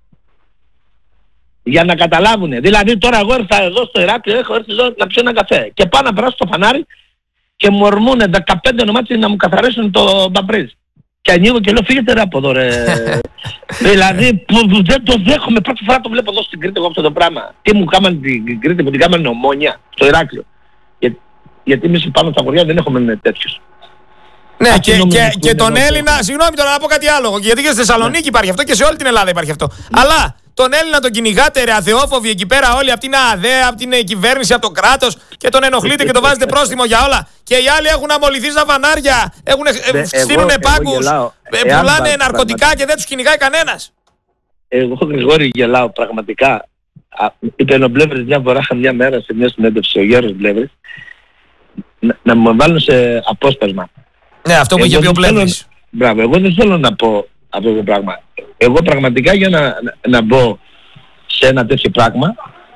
Για να καταλάβουνε. Δηλαδή τώρα εγώ ήρθα εδώ στο Ηράκλειο, έχω έρθει εδώ να πιω ένα καφέ. Και πάω να περάσω στο φανάρι και μου ορμούνε δεκαπέντε ονομάτια να μου καθαρίσουν το μπαμπρίζ. Και ανοίγω και λέω φύγετε ρε από εδώ ρε. Δηλαδή που, που δεν το δέχομαι, πρώτη φορά το βλέπω εδώ στην Κρήτη εγώ αυτό το πράγμα. Τι μου κάμανε την Κρήτη, μου την κάμανε Ομόνια στο Ηράκλειο. Για, γιατί εμείς πάνω στα χωριά δεν έχουμε τέτοιους. Ναι, και, και, και τον Έλληνα, συγγνώμη τώρα να πω κάτι άλλο, γιατί και στη Θεσσαλονίκη υπάρχει αυτό και σε όλη την Ελλάδα υπάρχει αυτό. Αλλά τον Έλληνα τον κυνηγάτε ρε αθεόφοβοι εκεί πέρα όλοι από την ΑΔΕ, από την κυβέρνηση, από το κράτος και τον ενοχλείτε και τον βάζετε πρόστιμο για όλα. Και οι άλλοι έχουν αμολυθεί στα φανάρια, έχουν, ε, στείλουν πάγκους, ε, πουλάνε ναρκωτικά και δεν τους κυνηγάει κανένας. Εγώ Γρηγόρη γελάω πραγματικά. Είπε ο Μπλεύρης μια φορά, μια μέρα σε μια συνέντευξη ο Γιώργος Μπλεύρης, να, να μου βάλουν σε απόσπασμα. Ναι, αυτό που είχε πει ο Πλεύρης. Μπράβο, εγώ δεν θέλω να πω αυτό το πράγμα. Εγώ πραγματικά για να, να, να μπω σε ένα τέτοιο πράγμα,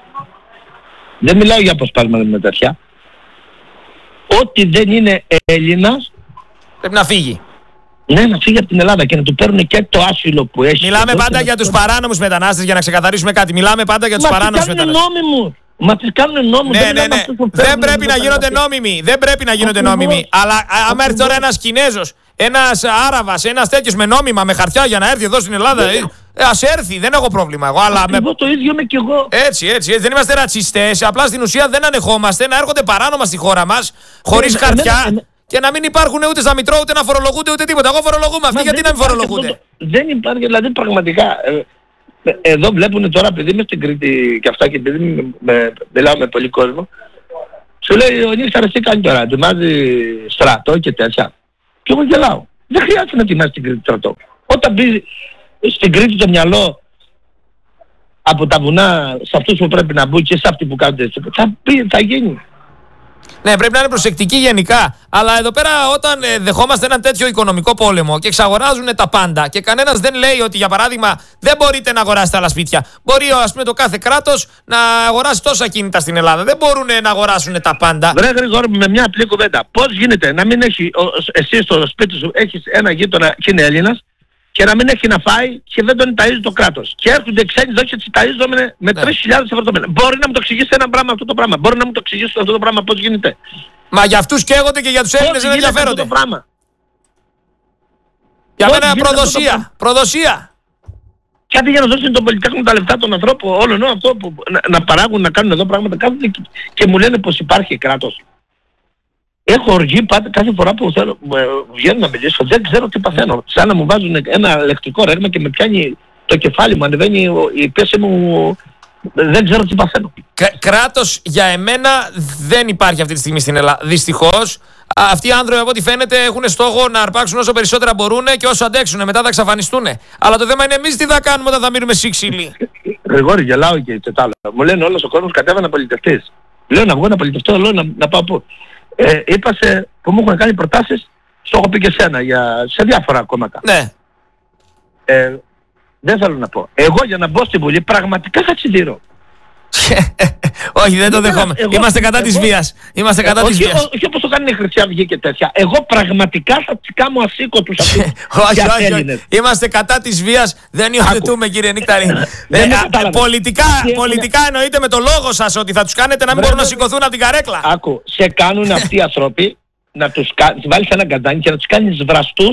δεν μιλάω για αποσπάσματα με τέτοια. Ό,τι δεν είναι Έλληνας πρέπει να φύγει. Ναι, να φύγει από την Ελλάδα και να του παίρνουν και το άσυλο που έχει. Μιλάμε πάντα για τους παράνομους μετανάστες, για να ξεκαθαρίσουμε κάτι. Μιλάμε πάντα για τους παράνομους μετανάστες. Μα τις κάνουν νόμιμους. Μα τις κάνουν νόμιμους. Ναι, ναι, ναι. Δεν πρέπει να γίνονται νόμιμοι. Δεν πρέπει να γίνονται νόμιμοι. Αλλά άμα έρθει τώρα ένας Κινέζος, ένας Άραβας, ένας τέτοιος με νόμιμα, με χαρτιά για να έρθει εδώ στην Ελλάδα, ε, ας έρθει, δεν έχω πρόβλημα εγώ. Αλλά με... Εγώ το ίδιο είμαι κι εγώ. Έτσι, έτσι, έτσι. Δεν είμαστε ρατσιστές. Απλά στην ουσία δεν ανεχόμαστε να έρχονται παράνομα στη χώρα μας, χωρίς ε, χαρτιά. Ε, ε, ε, και να μην υπάρχουν ούτε στα Μητρό, ούτε να φορολογούνται, ούτε τίποτα. Εγώ φορολογούμε. Αυτοί γιατί να μην φορολογούνται. Αυτό, δεν υπάρχει, δηλαδή πραγματικά. Ε, εδώ βλέπουν τώρα, επειδή είμαι στην Κρήτη και αυτά και επειδή με, με, μιλάω με πολύ κόσμο, σου λέει ο Νίκταρης τι κάνει τώρα, ετοιμάζει στρατό και τέτοια. Και εγώ γελάω. Δεν χρειάζεται να ετοιμάζει την Κρήτη στρατό. Όταν μπει στην Κρήτη το μυαλό από τα βουνά σε αυτούς που πρέπει να μπουν και σε αυτοί που κάνουν έτσι, θα, πει, θα γίνει. Ναι, πρέπει να είναι προσεκτικοί γενικά. Αλλά εδώ πέρα, όταν ε, δεχόμαστε έναν τέτοιο οικονομικό πόλεμο και εξαγοράζουν τα πάντα και κανένας δεν λέει ότι, για παράδειγμα, δεν μπορείτε να αγοράσετε άλλα σπίτια. Μπορεί, ας πούμε, το κάθε κράτος να αγοράσει τόσα κίνητα στην Ελλάδα. Δεν μπορούν να αγοράσουν τα πάντα. Βρε Γρηγόρη, με μια απλή κουβέντα. Πώς γίνεται να μην έχει, ο, εσύ στο σπίτι σου έχεις ένα γείτονα και είναι Έλληνας και να μην έχει να φάει και δεν τον ταΐζει το κράτος. Και έρχονται ξένοι εδώ και τις ταΐζουν με, με ναι. τρεις χιλιάδες ευρώ το μήνα. Μπορεί να μου το εξηγήσει ένα πράγμα αυτό το πράγμα. Μπορεί να μου το εξηγήσει αυτό το πράγμα πώς γίνεται. Μα για αυτούς καίγονται και για τους Έλληνες δεν ενδιαφέρονται. Αυτό το πράγμα. Για μένα προδοσία. Προδοσία. Και αντί για να δώσουν τον πολυτέχνο τα λεφτά των ανθρώπων, όλων αυτό που να, να παράγουν, να κάνουν εδώ πράγματα, κάθονται και, και μου λένε πως υπάρχει κράτος. Έχω οργή πάντα κάθε φορά που θέλω, βγαίνω να μιλήσω, δεν ξέρω τι παθαίνω. Σαν να μου βάζουν ένα λεκτικό ρεύμα και με πιάνει το κεφάλι μου, ανεβαίνει η πίεση μου, δεν ξέρω τι παθαίνω. Κράτος για εμένα δεν υπάρχει αυτή τη στιγμή στην Ελλάδα. Δυστυχώς, αυτοί οι άνθρωποι από ό,τι φαίνεται έχουν στόχο να αρπάξουν όσο περισσότερα μπορούν και όσο αντέξουν. Μετά θα εξαφανιστούν. Αλλά το θέμα είναι εμείς τι θα κάνουμε όταν θα μείνουμε σύξυλοι. Γρηγόρη, γελάω και το άλλο. Μου λένε όλος ο κόσμος κατέβα πολιτευτής. Λέω να βγω να πολιτευτώ, λέω να, να πάω πού. Ε, είπα σε, που μου έχουν κάνει προτάσεις, στο έχω πει και σένα, για, σε διάφορα κόμματα. Ναι. Ε, δεν θέλω να πω. Εγώ για να μπω στη Βουλή πραγματικά θα τσιδίρω. Όχι, δεν το δεχόμαι. Είμαστε κατά της βίας. Είμαστε κατά της βίας. Όχι όπως το κάνει η Χρυσή Αυγή και τέτοια. Εγώ πραγματικά θα τσικάμω ασήκωτους αυτούς. Όχι, όχι. Είμαστε κατά της βίας. Δεν υιοθετούμε, κύριε Νίκταρη. Πολιτικά εννοείται με το λόγο σας ότι θα τους κάνετε να μην μπορούν να σηκωθούν από την καρέκλα. Άκου, σε κάνουν αυτοί οι άνθρωποι να τους βάλεις ένα καντάνι και να τους κάνεις βραστούς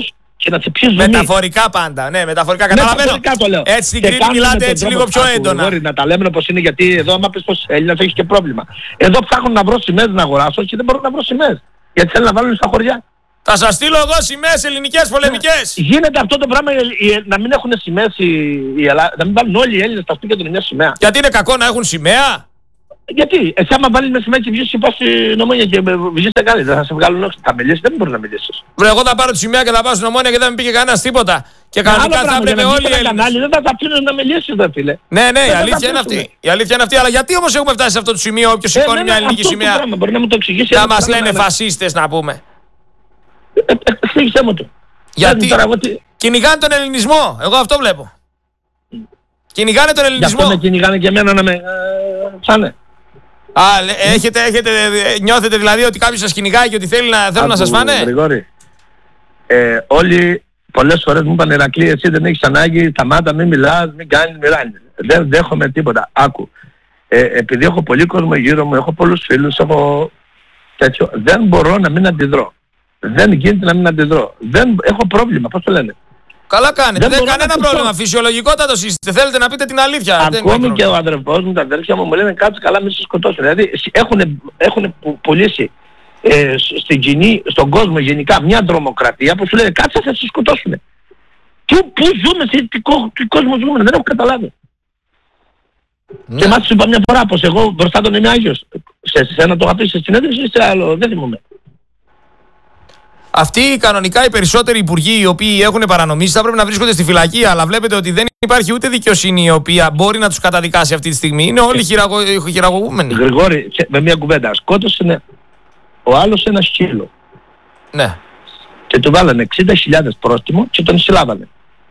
και να σε πιέζουν. Μεταφορικά πάντα, ναι, μεταφορικά. Καταλαβαίνω. Το λέω. Έτσι στην Κρήτη μιλάτε έτσι λίγο πιο έντονα. Μπορεί να τα λέμε όπως είναι, γιατί εδώ, άμα πεις πως Έλληνας, έχει και πρόβλημα. Εδώ ψάχνουν να βρω σημαίες να αγοράσω και δεν μπορώ να βρω σημαίες. Γιατί θέλουν να βάλουν στα χωριά. Θα σας στείλω εγώ σημαίες ελληνικές πολεμικές. Γίνεται αυτό το πράγμα να μην έχουν σημαίες η Ελλάδα, να μην βάλουν όλοι οι Έλληνες τα αυτοκίνητα μια σημαία. Γιατί είναι κακό να έχουν σημαία. Γιατί, εσύ άμα βάλεις με σημαία και βγεις και πας στην Ομόνια και βγεις σε κάτι, δεν θα σε βγάλουν όχι. Θα μιλήσεις, δεν μπορεί να μιλήσεις. Βρε, εγώ θα πάρω τη σημαία και θα πάω στην Ομόνια και δεν με πήγε κανένας τίποτα. Και κανονικά θα έπρεπε όλοι οι Έλληνες. Δεν θα τα αφήνουν να μιλήσεις, δε φίλε. Ναι, ναι, η αλήθεια είναι αυτή. Η αλήθεια είναι αυτή. Αλλά γιατί όμως έχουμε φτάσει σε αυτό το σημείο, όποιος σηκώνει μια ελληνική σημαία, να μας λένε φασίστες, να πούμε. Εξήγησέ μου το. Γιατί κυνηγάνε τον ελληνισμό. Εγώ αυτό βλέπω. Κυνηγάνε τον ελληνισμό. Γι' αυτό με κυνηγάνε και εμένα να με ψάνε. Α, έχετε, έχετε, νιώθετε δηλαδή ότι κάποιος σας κυνηγάει και ότι θέλει να, θέλουν να σας φάνε. Γρηγόρη, ε, όλοι πολλές φορές μου είπαν Ηρακλή, εσύ δεν έχεις ανάγκη, σταμάτα, μην μιλάς, μην κάνεις, μιλάνε. Δεν δέχομαι τίποτα. Άκου. Ε, επειδή έχω πολύ κόσμο γύρω μου, έχω πολλούς φίλους, έχω τέτοιο, δεν μπορώ να μην αντιδρώ. Δεν γίνεται να μην αντιδρώ. Δεν έχω πρόβλημα, πώς το λένε. Καλά κάνετε, δεν, δεν έχει κανένα πρόβλημα. Φυσιολογικότατο είστε. Θέλετε να πείτε την αλήθεια. Ακόμη και ο αδερφός μου, τα αδέρφια μου μου λένε κάτσε καλά, μην σε σκοτώσουν. Δηλαδή έχουν, έχουν πουλήσει ε, στην κοινή, στον κόσμο γενικά μια τρομοκρατία που σου λένε κάτσε θα σε σκοτώσουν. Πού, πού ζούμε, σε τι, τι κόσμο ζούμε, δεν έχω καταλάβει. Ναι. Και μάλιστα σου είπα μια φορά πως εγώ μπροστά τον είμαι Άγιος. Σε σένα το είχα πει σε συνέντευξη ή σε άλλο, δεν θυμούμαι. Αυτοί κανονικά οι περισσότεροι υπουργοί οι οποίοι έχουν παρανομήσει θα πρέπει να βρίσκονται στη φυλακή, αλλά βλέπετε ότι δεν υπάρχει ούτε δικαιοσύνη η οποία μπορεί να τους καταδικάσει αυτή τη στιγμή. Είναι όλοι χειραγω... χειραγωγούμενοι. Γρηγόρη, με μια κουβέντα. Σκότωσε ο άλλος ένα σκύλο. Ναι. Και του βάλανε εξήντα χιλιάδες πρόστιμο και τον συλλάβανε.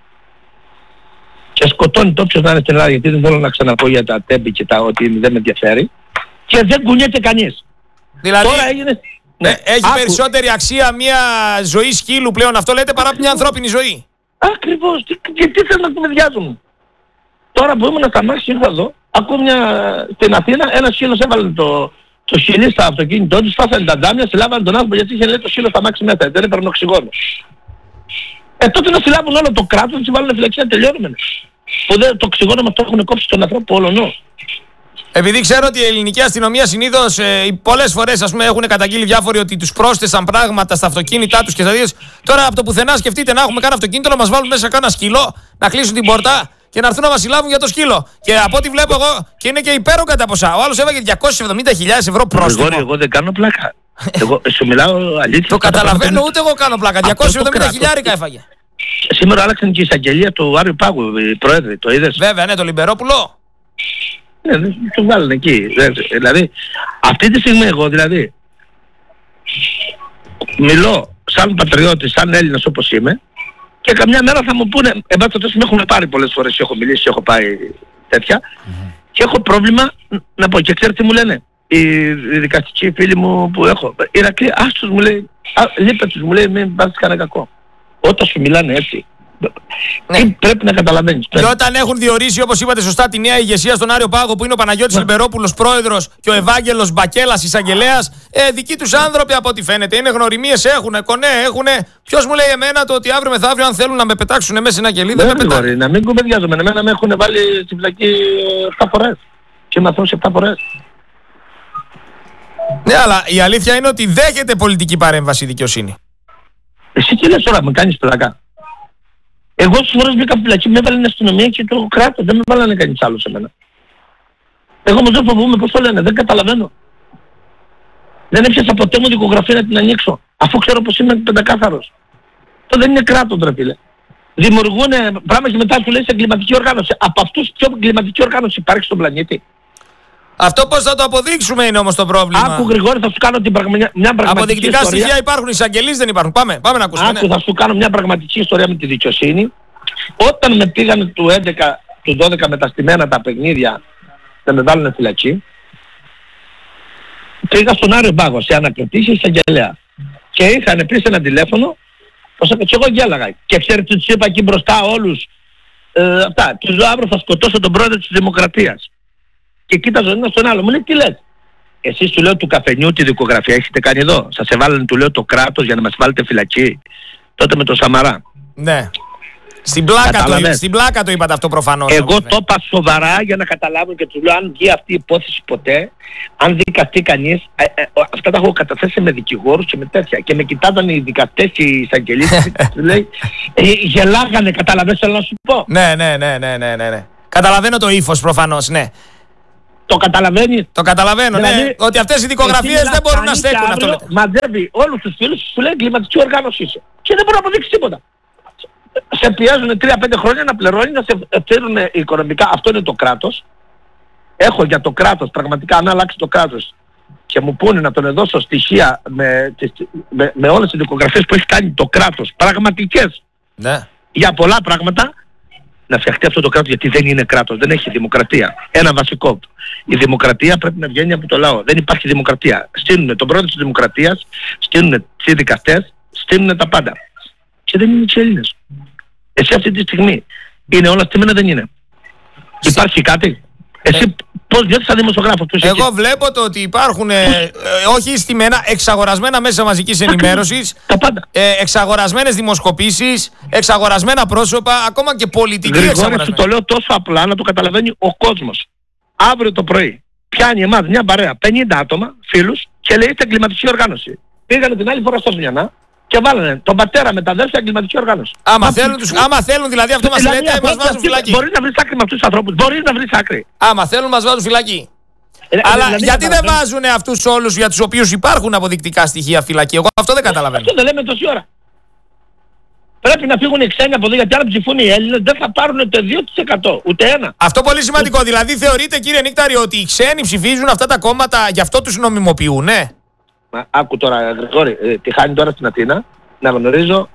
Και σκοτώνει το όποιος να είναι στην Ελλάδα, γιατί δεν θέλω να ξαναπώ για τα τέμπη και τα ότι δεν με ενδιαφέρει. Και δεν κουνιέται κανείς. Δηλαδή... Τώρα έγινε... Ναι, έχει άκου. Περισσότερη αξία μια ζωή σκύλου πλέον αυτό λέτε παρά μια ανθρώπινη ζωή. Ακριβώς. Τι, και τι θέλουν να κουβεντιάζουν. Τώρα που ήμουν στα μάξι ήρθα εδώ, ακούω μια... στην Αθήνα ένα σκύλος έβαλε το, το σκυλί στα αυτοκίνητό του, σπάσανε τα ντάμια, συλλάβανε τον άνθρωπο γιατί είχε λέει το σκύλο στα μάξι μέσα, δεν έπαιρνε οξυγόνο. Ε, τότε να συλλάβουν όλο το κράτος, να συμβάλλουν φυλακή να τελειώνουμε. Που δεν, το οξυγόνο μας το έχουν κόψει τον ανθρώπο όλο. Επειδή ξέρω ότι η ελληνική αστυνομία συνήθως ε, πολλές φορές ας πούμε, έχουν καταγγείλει διάφοροι ότι τους πρόσθεσαν πράγματα στα αυτοκίνητά τους και στα δύο. Τώρα από το πουθενά σκεφτείτε να έχουμε κάνει αυτοκίνητο, να μας βάλουν μέσα κάνα σκύλο, να κλείσουν την πόρτα και να έρθουν να μας συλλάβουν για το σκύλο. Και από ό,τι βλέπω εγώ, και είναι και υπέρογκα τα ποσά. Ο άλλος έβαγε διακόσιες εβδομήντα χιλιάδες ευρώ πρόστιμο. Εγώ, εγώ δεν κάνω πλάκα. Εγώ σου μιλάω αλήθεια. Το καταλαβαίνω, ούτε εγώ κάνω πλάκα. διακόσιες εβδομήντα χιλιάρικα έφαγε. Σήμερα άλλαξαν και η εισαγγελία του Άριου Πάγου, οι πρόεδροι, το είδες. Βέβαια, ναι, το Λιμπερόπουλο. Ναι, δεν το βάλουν εκεί. Δηλαδή, αυτή τη στιγμή εγώ δηλαδή μιλώ σαν πατριώτης, σαν Έλληνας όπως είμαι και καμιά μέρα θα μου πούνε, εμπάτωτες με έχουν πάρει πολλές φορές και έχω μιλήσει, έχω πάει τέτοια mm-hmm. και έχω πρόβλημα να πω και ξέρετε τι μου λένε οι, οι δικαστικοί φίλοι μου που έχω. Ηρακλή, άστος μου λέει, λείπε τους μου λέει μην πάθεις κανένα κακό. Όταν σου μιλάνε έτσι. Ναι. Τι πρέπει να καταλαβαίνεις. Και όταν έχουν διορίσει, όπως είπατε σωστά, τη νέα ηγεσία στον Άριο Πάγο που είναι ο Παναγιώτης Λιμπερόπουλος πρόεδρος και ο Ευάγγελος Μπακέλας εισαγγελέας, ε, δικοί τους άνθρωποι από ό,τι φαίνεται. Είναι γνωριμίες, έχουνε, κονέ, έχουνε. Ποιος μου λέει εμένα το ότι αύριο μεθαύριο, αν θέλουν να με πετάξουν μέσα σε ένα κελί, δεν με πετάνε. Να μην κουβεντιάζομαι. Εμένα με έχουν βάλει στη φυλακή επτά φορές. Και μαθαίνω σε επτά φορές. Ναι, αλλά η αλήθεια είναι ότι δέχεται πολιτική παρέμβαση η δικαιοσύνη. Εσύ τι λες τώρα, με κάνεις πλάκα. Εγώ στις φορές μπήκα φυλακή, με έβαλε η αστυνομία και το κράτος, δεν με βάλανε κανείς άλλο σε μένα. Εγώ όμως δεν φοβούμαι, πώς το λένε, δεν καταλαβαίνω. Δεν έπιασα ποτέ μου δικογραφία να την ανοίξω, αφού ξέρω πως είμαι πεντακάθαρος. Αυτό δεν είναι κράτος, ρε φίλε. Δημιουργούν πράγμα και μετά σου λέει σε εγκληματική οργάνωση. Από αυτούς ποιο εγκληματική οργάνωση υπάρχει στον πλανήτη. Αυτό πώς θα το αποδείξουμε είναι όμως το πρόβλημα. Άκου Γρηγόρη, θα σου κάνω την πραγμα... μια πραγματική αποδεικτικά ιστορία. Στοιχεία υπάρχουν, εισαγγελείς δεν υπάρχουν. Πάμε, πάμε να ακούσουμε. Άκου, ναι. Θα σου κάνω μια πραγματική ιστορία με τη δικαιοσύνη. Όταν με πήγανε του έντεκα, του δώδεκα μεταστημένα τα παιχνίδια να με βάλουν φυλακή, πήγα στον Άριο Πάγο σε ανακριτή εισαγγελέα. Και είχαν πει σε ένα τηλέφωνο, πως και εγώ γέλαγα. Και ξέρετε τους είπα εκεί μπροστά όλους, ε, αυτά, τους λέω αύριο θα σκοτώσω τον πρόεδρο της Δημοκρατίας. Και κοίταζε ένα στον άλλο, μου λέει τι λες. Εσείς του λέω του καφενιού τη δικογραφία έχετε κάνει εδώ. Σας εβάλλανε του λέω το κράτος για να μας βάλετε φυλακή. Τότε με το Σαμαρά. Ναι. Στην πλάκα, το, στην πλάκα το είπατε αυτό προφανώς. Εγώ το είπα σοβαρά για να καταλάβουν και τους λέω αν βγει αυτή η υπόθεση ποτέ, αν δικαστεί κανείς, ε, ε, αυτά τα έχω καταθέσει με δικηγόρους και με τέτοια. Και με κοιτάζαν οι δικαστές και οι εισαγγελίες και τους λέει, ε, γελάγανε, καταλαβαίνεις θέλω να σου πω. Ναι, ναι, ναι, ναι, ναι, ναι. Καταλαβαίνω το ύφος προφανώς, ναι. Το καταλαβαίνεις. Το καταλαβαίνω, δηλαδή, ναι. Ότι αυτές οι δικογραφίες δεν μπορούν να στέκουν αυτό. Λέτε. Μαζεύει όλους τους φίλους σου λέει εγκληματική οργάνωση είσαι. Και δεν μπορεί να αποδείξει τίποτα. Σε πιέζουν τρία πέντε χρόνια να πληρώνει, να σε φέρουν οικονομικά. Αυτό είναι το κράτος. Έχω για το κράτος, πραγματικά αν αλλάξει το κράτος και μου πούνε να τον δώσω στοιχεία με, με, με όλες τις δικογραφίες που έχει κάνει το κράτος, πραγματικές, ναι. Για πολλά πράγματα, να φτιαχτεί αυτό το κράτος γιατί δεν είναι κράτος, δεν έχει δημοκρατία. Ένα βασικό. Η δημοκρατία πρέπει να βγαίνει από το λαό. Δεν υπάρχει δημοκρατία. Στείλουν τον πρόεδρο της δημοκρατίας, στείλουν τις δικαστές, στείλουν τα πάντα. Και δεν είναι οι Έλληνες. Εσύ αυτή τη στιγμή είναι όλα στημένα, δεν είναι. Συ... Υπάρχει κάτι. Εσύ ε... πώς διώξεις σαν δημοσιογράφος. Εγώ εκεί. Βλέπω το ότι υπάρχουν ε, ε, όχι στημένα, εξαγορασμένα μέσα μαζικής ενημέρωσης, τα πάντα. Ε, εξαγορασμένες δημοσκοπήσεις, εξαγορασμένα πρόσωπα, ακόμα και πολιτικοί εξαγορασμένοι. Σου το λέω τόσο απλά να το καταλαβαίνει ο κόσμος. Αύριο το πρωί πιάνει εμάς μια παρέα πενήντα άτομα, φίλους, και λέει είστε εγκληματική οργάνωση. Πήγανε την άλλη φορά στο Σμιανά και βάλανε τον πατέρα με τα αδέρφια εγκληματική οργάνωση. Άμα, θέλουν, τους, άμα θέλουν δηλαδή αυτό δηλαδή, μας λέτε, μας βάζουν φυλακή. Μπορείς να βρεις άκρη με αυτούς τους ανθρώπους, μπορείς να βρεις άκρη. Άμα θέλουν μας βάζουν φυλακή. Ε, Αλλά δηλαδή, γιατί δεν βάζουν αυτούς όλους για τους οποίους υπάρχουν αποδεικτικά στοιχεία φυλακή? Εγώ αυτό δεν καταλαβαίνω. Αυτό δεν λέμε τόση ώρα. Πρέπει να φύγουν οι ξένοι από εδώ γιατί αν ψηφούν οι Έλληνες δεν θα πάρουν ούτε δύο τοις εκατό, ούτε ένα. Αυτό πολύ σημαντικό. Δηλαδή θεωρείτε κύριε Νίκταρη ότι οι ξένοι ψηφίζουν αυτά τα κόμματα, γι' αυτό τους νομιμοποιούν, ναι? Μα άκου τώρα Γρηγόρη, ε, τη χάνει τώρα στην Αθήνα να γνωρίζω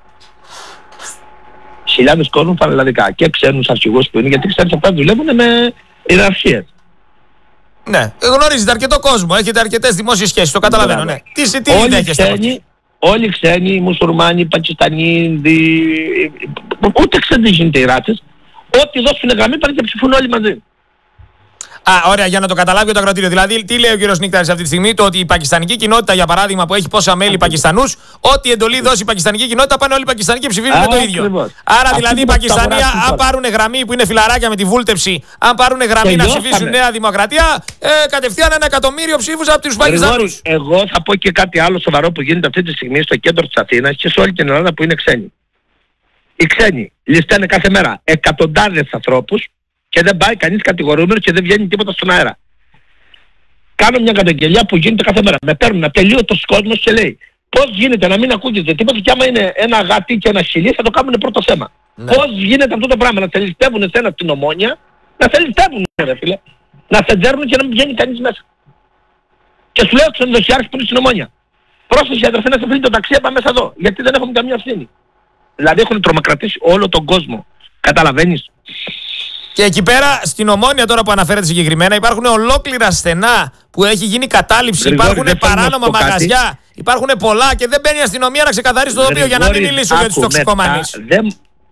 χιλιάδες κόσμους πανελλαδικά και ξένους αρχηγούς που είναι γιατί ξέρεις αυτά δουλεύουν με ιεραρχίες. Ναι, γνωρίζετε αρκετό κόσμο, έχετε αρκετές δημόσιες σχέσεις, το καταλαβαίνω, ναι. Τι, τι όλοι ξένοι, όλοι οι ξένοι, οι μουσουλμάνοι, οι Πακιστανοί, Ινδοί, ούτε ξένοι γίνεται οι ράτσες, ό,τι δώσουν γραμμή πάνε και ψηφούν όλοι μαζί. Α, ωραία, για να το καταλάβει το ακροατήριο. Δηλαδή, τι λέει ο κύριος Νίκταρης αυτή τη στιγμή, το ότι η πακιστανική κοινότητα, για παράδειγμα, που έχει πόσα μέλη Πακιστανούς, ό,τι εντολή δώσει η πακιστανική κοινότητα, πάνε όλοι οι Πακιστανοί και ψηφίζουν το ίδιο. Ακριβώς. Άρα, αυτή δηλαδή, οι Πακιστανοί, αν πάρουν γραμμή που είναι φιλαράκια με τη βούλτεψη, αν πάρουν γραμμή να ψηφίσουν Νέα Δημοκρατία, ε, κατευθείαν ένα εκατομμύριο ψήφους από τους Πακιστανούς. Εγώ θα πω και κάτι άλλο σοβαρό που γίνεται αυτή τη στιγμή στο κέντρο της Αθήνας και σε όλη την Ελλάδα που είναι ξένοι. Οι ξένοι ληστάνε κάθε μέρα εκατοντάδες ανθρώπους. Και δεν πάει κανείς κατηγορούμενος και δεν βγαίνει τίποτα στον αέρα. Κάνω μια καταγγελία που γίνεται κάθε μέρα. Με παίρνουν ατελείωτος κόσμος και λέει πώς γίνεται να μην ακούγεται τίποτα και άμα είναι ένα γάτι και ένα χιλί θα το κάνουν πρώτο θέμα. Ναι. Πώς γίνεται αυτό το πράγμα να σε ληστεύουν εσένα στην Ομόνια, να σε ληστεύουν ρε φίλε, να σε δέρνουν και να μην βγαίνει κανείς μέσα. Και σου λέω ξενοδοχειάρχης που είναι στην Ομόνια. Πρόσεχε αδερφέ να σε φύγει το ταξί, πάμε μέσα εδώ, γιατί δεν έχουμε καμία ευθύνη. Δηλαδή έχουν τρομακρατήσει όλο τον κόσμο. Καταλαβαίνεις? Και εκεί πέρα στην Ομόνια τώρα που αναφέρεται συγκεκριμένα υπάρχουν ολόκληρα στενά που έχει γίνει κατάληψη, Γρηγόρη, υπάρχουν παράνομα μαγαζιά, κάτι. Υπάρχουν πολλά και δεν μπαίνει η αστυνομία να ξεκαθαρίσει το τοπίο για να μην μιλήσω για τους τοξικομανείς. Δεν...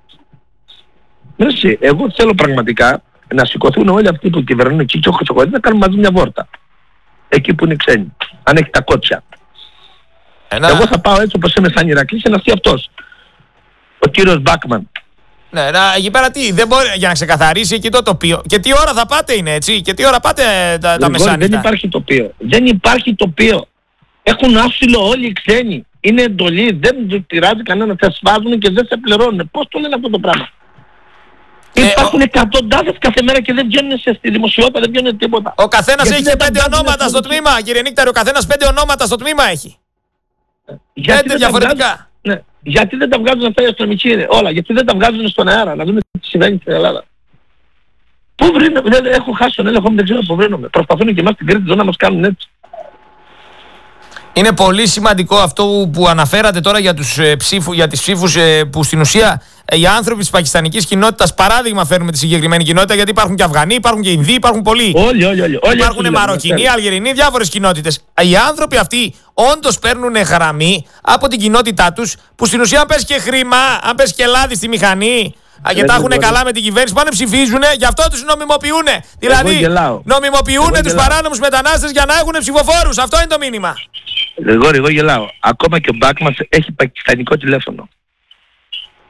Εγώ θέλω πραγματικά να σηκωθούν όλοι αυτοί που κυβερνούν εκεί και όχι να κάνουν μαζί μια βόρτα. Εκεί που είναι ξένοι, αν έχει τα κότσια. Ένα... Εγώ θα πάω έτσι όπως είμαι σαν Ηρακλής και να έρθει αυτός. Ο κύριος Μπάκμαν. Ναι, να, εκεί πέρα τι, δεν μπορεί για να ξεκαθαρίσει εκεί το τοπίο. Και τι ώρα θα πάτε είναι έτσι, και τι ώρα πάτε τα, τα μεσάνυχτα. Δεν υπάρχει τοπίο. Δεν υπάρχει τοπίο. Έχουν άσυλο όλοι οι ξένοι. Είναι εντολή, δεν του πειράζει κανένα. Θα σφάζουν και δεν σε πληρώνουν. Πώς το λένε αυτό το πράγμα? Ε, Υπάρχουν ο... εκατοντάδες κάθε μέρα και δεν βγαίνουν στη δημοσιότητα, δεν βγαίνουν τίποτα. Ο καθένας έχει πέντε ονόματα στο τμήμα, κύριε Νίκταρη. Ο καθένας πέντε ονόματα στο τμήμα έχει. Πέντε διαφορετικά. Ναι. Γιατί δεν τα βγάζουν αυτά οι αστυνομικοί όλα, γιατί δεν τα βγάζουν στον αέρα, να δούμε τι συμβαίνει στην Ελλάδα. Πού βρίνομαι, δεν έχω χάσει τον έλεγχο μου, δεν ξέρω πού βρίνομαι. Προσπαθούν και εμάς στην Κρήτη να μας κάνουν έτσι. Είναι πολύ σημαντικό αυτό που αναφέρατε τώρα για, τους, ε, ψήφου, για τις ψήφους ε, που στην ουσία ε, οι άνθρωποι της πακιστανικής κοινότητας παράδειγμα φέρνουμε τη συγκεκριμένη κοινότητα, γιατί υπάρχουν και Αφγανοί, υπάρχουν και Ινδοί, υπάρχουν πολλοί. Όλοι, όλοι, όλοι. Υπάρχουν Μαροκινοί, Αλγερινοί, διάφορες κοινότητες. Οι άνθρωποι αυτοί όντως παίρνουν γραμμή από την κοινότητά τους που στην ουσία αν πες και χρήμα, αν πες και λάδι στη μηχανή, και τα έχουν καλά με την κυβέρνηση, πάνε ψηφίζουν, γι' αυτό τους νομιμοποιούν. Δηλαδή, νομιμοποιούν τους παράνομους μετανάστες για να έχουν ψηφοφόρους. Αυτό είναι το μήνυμα. Εγώ, εγώ γελάω. Ακόμα και ο Μπάκ μας έχει πακιστανικό τηλέφωνο.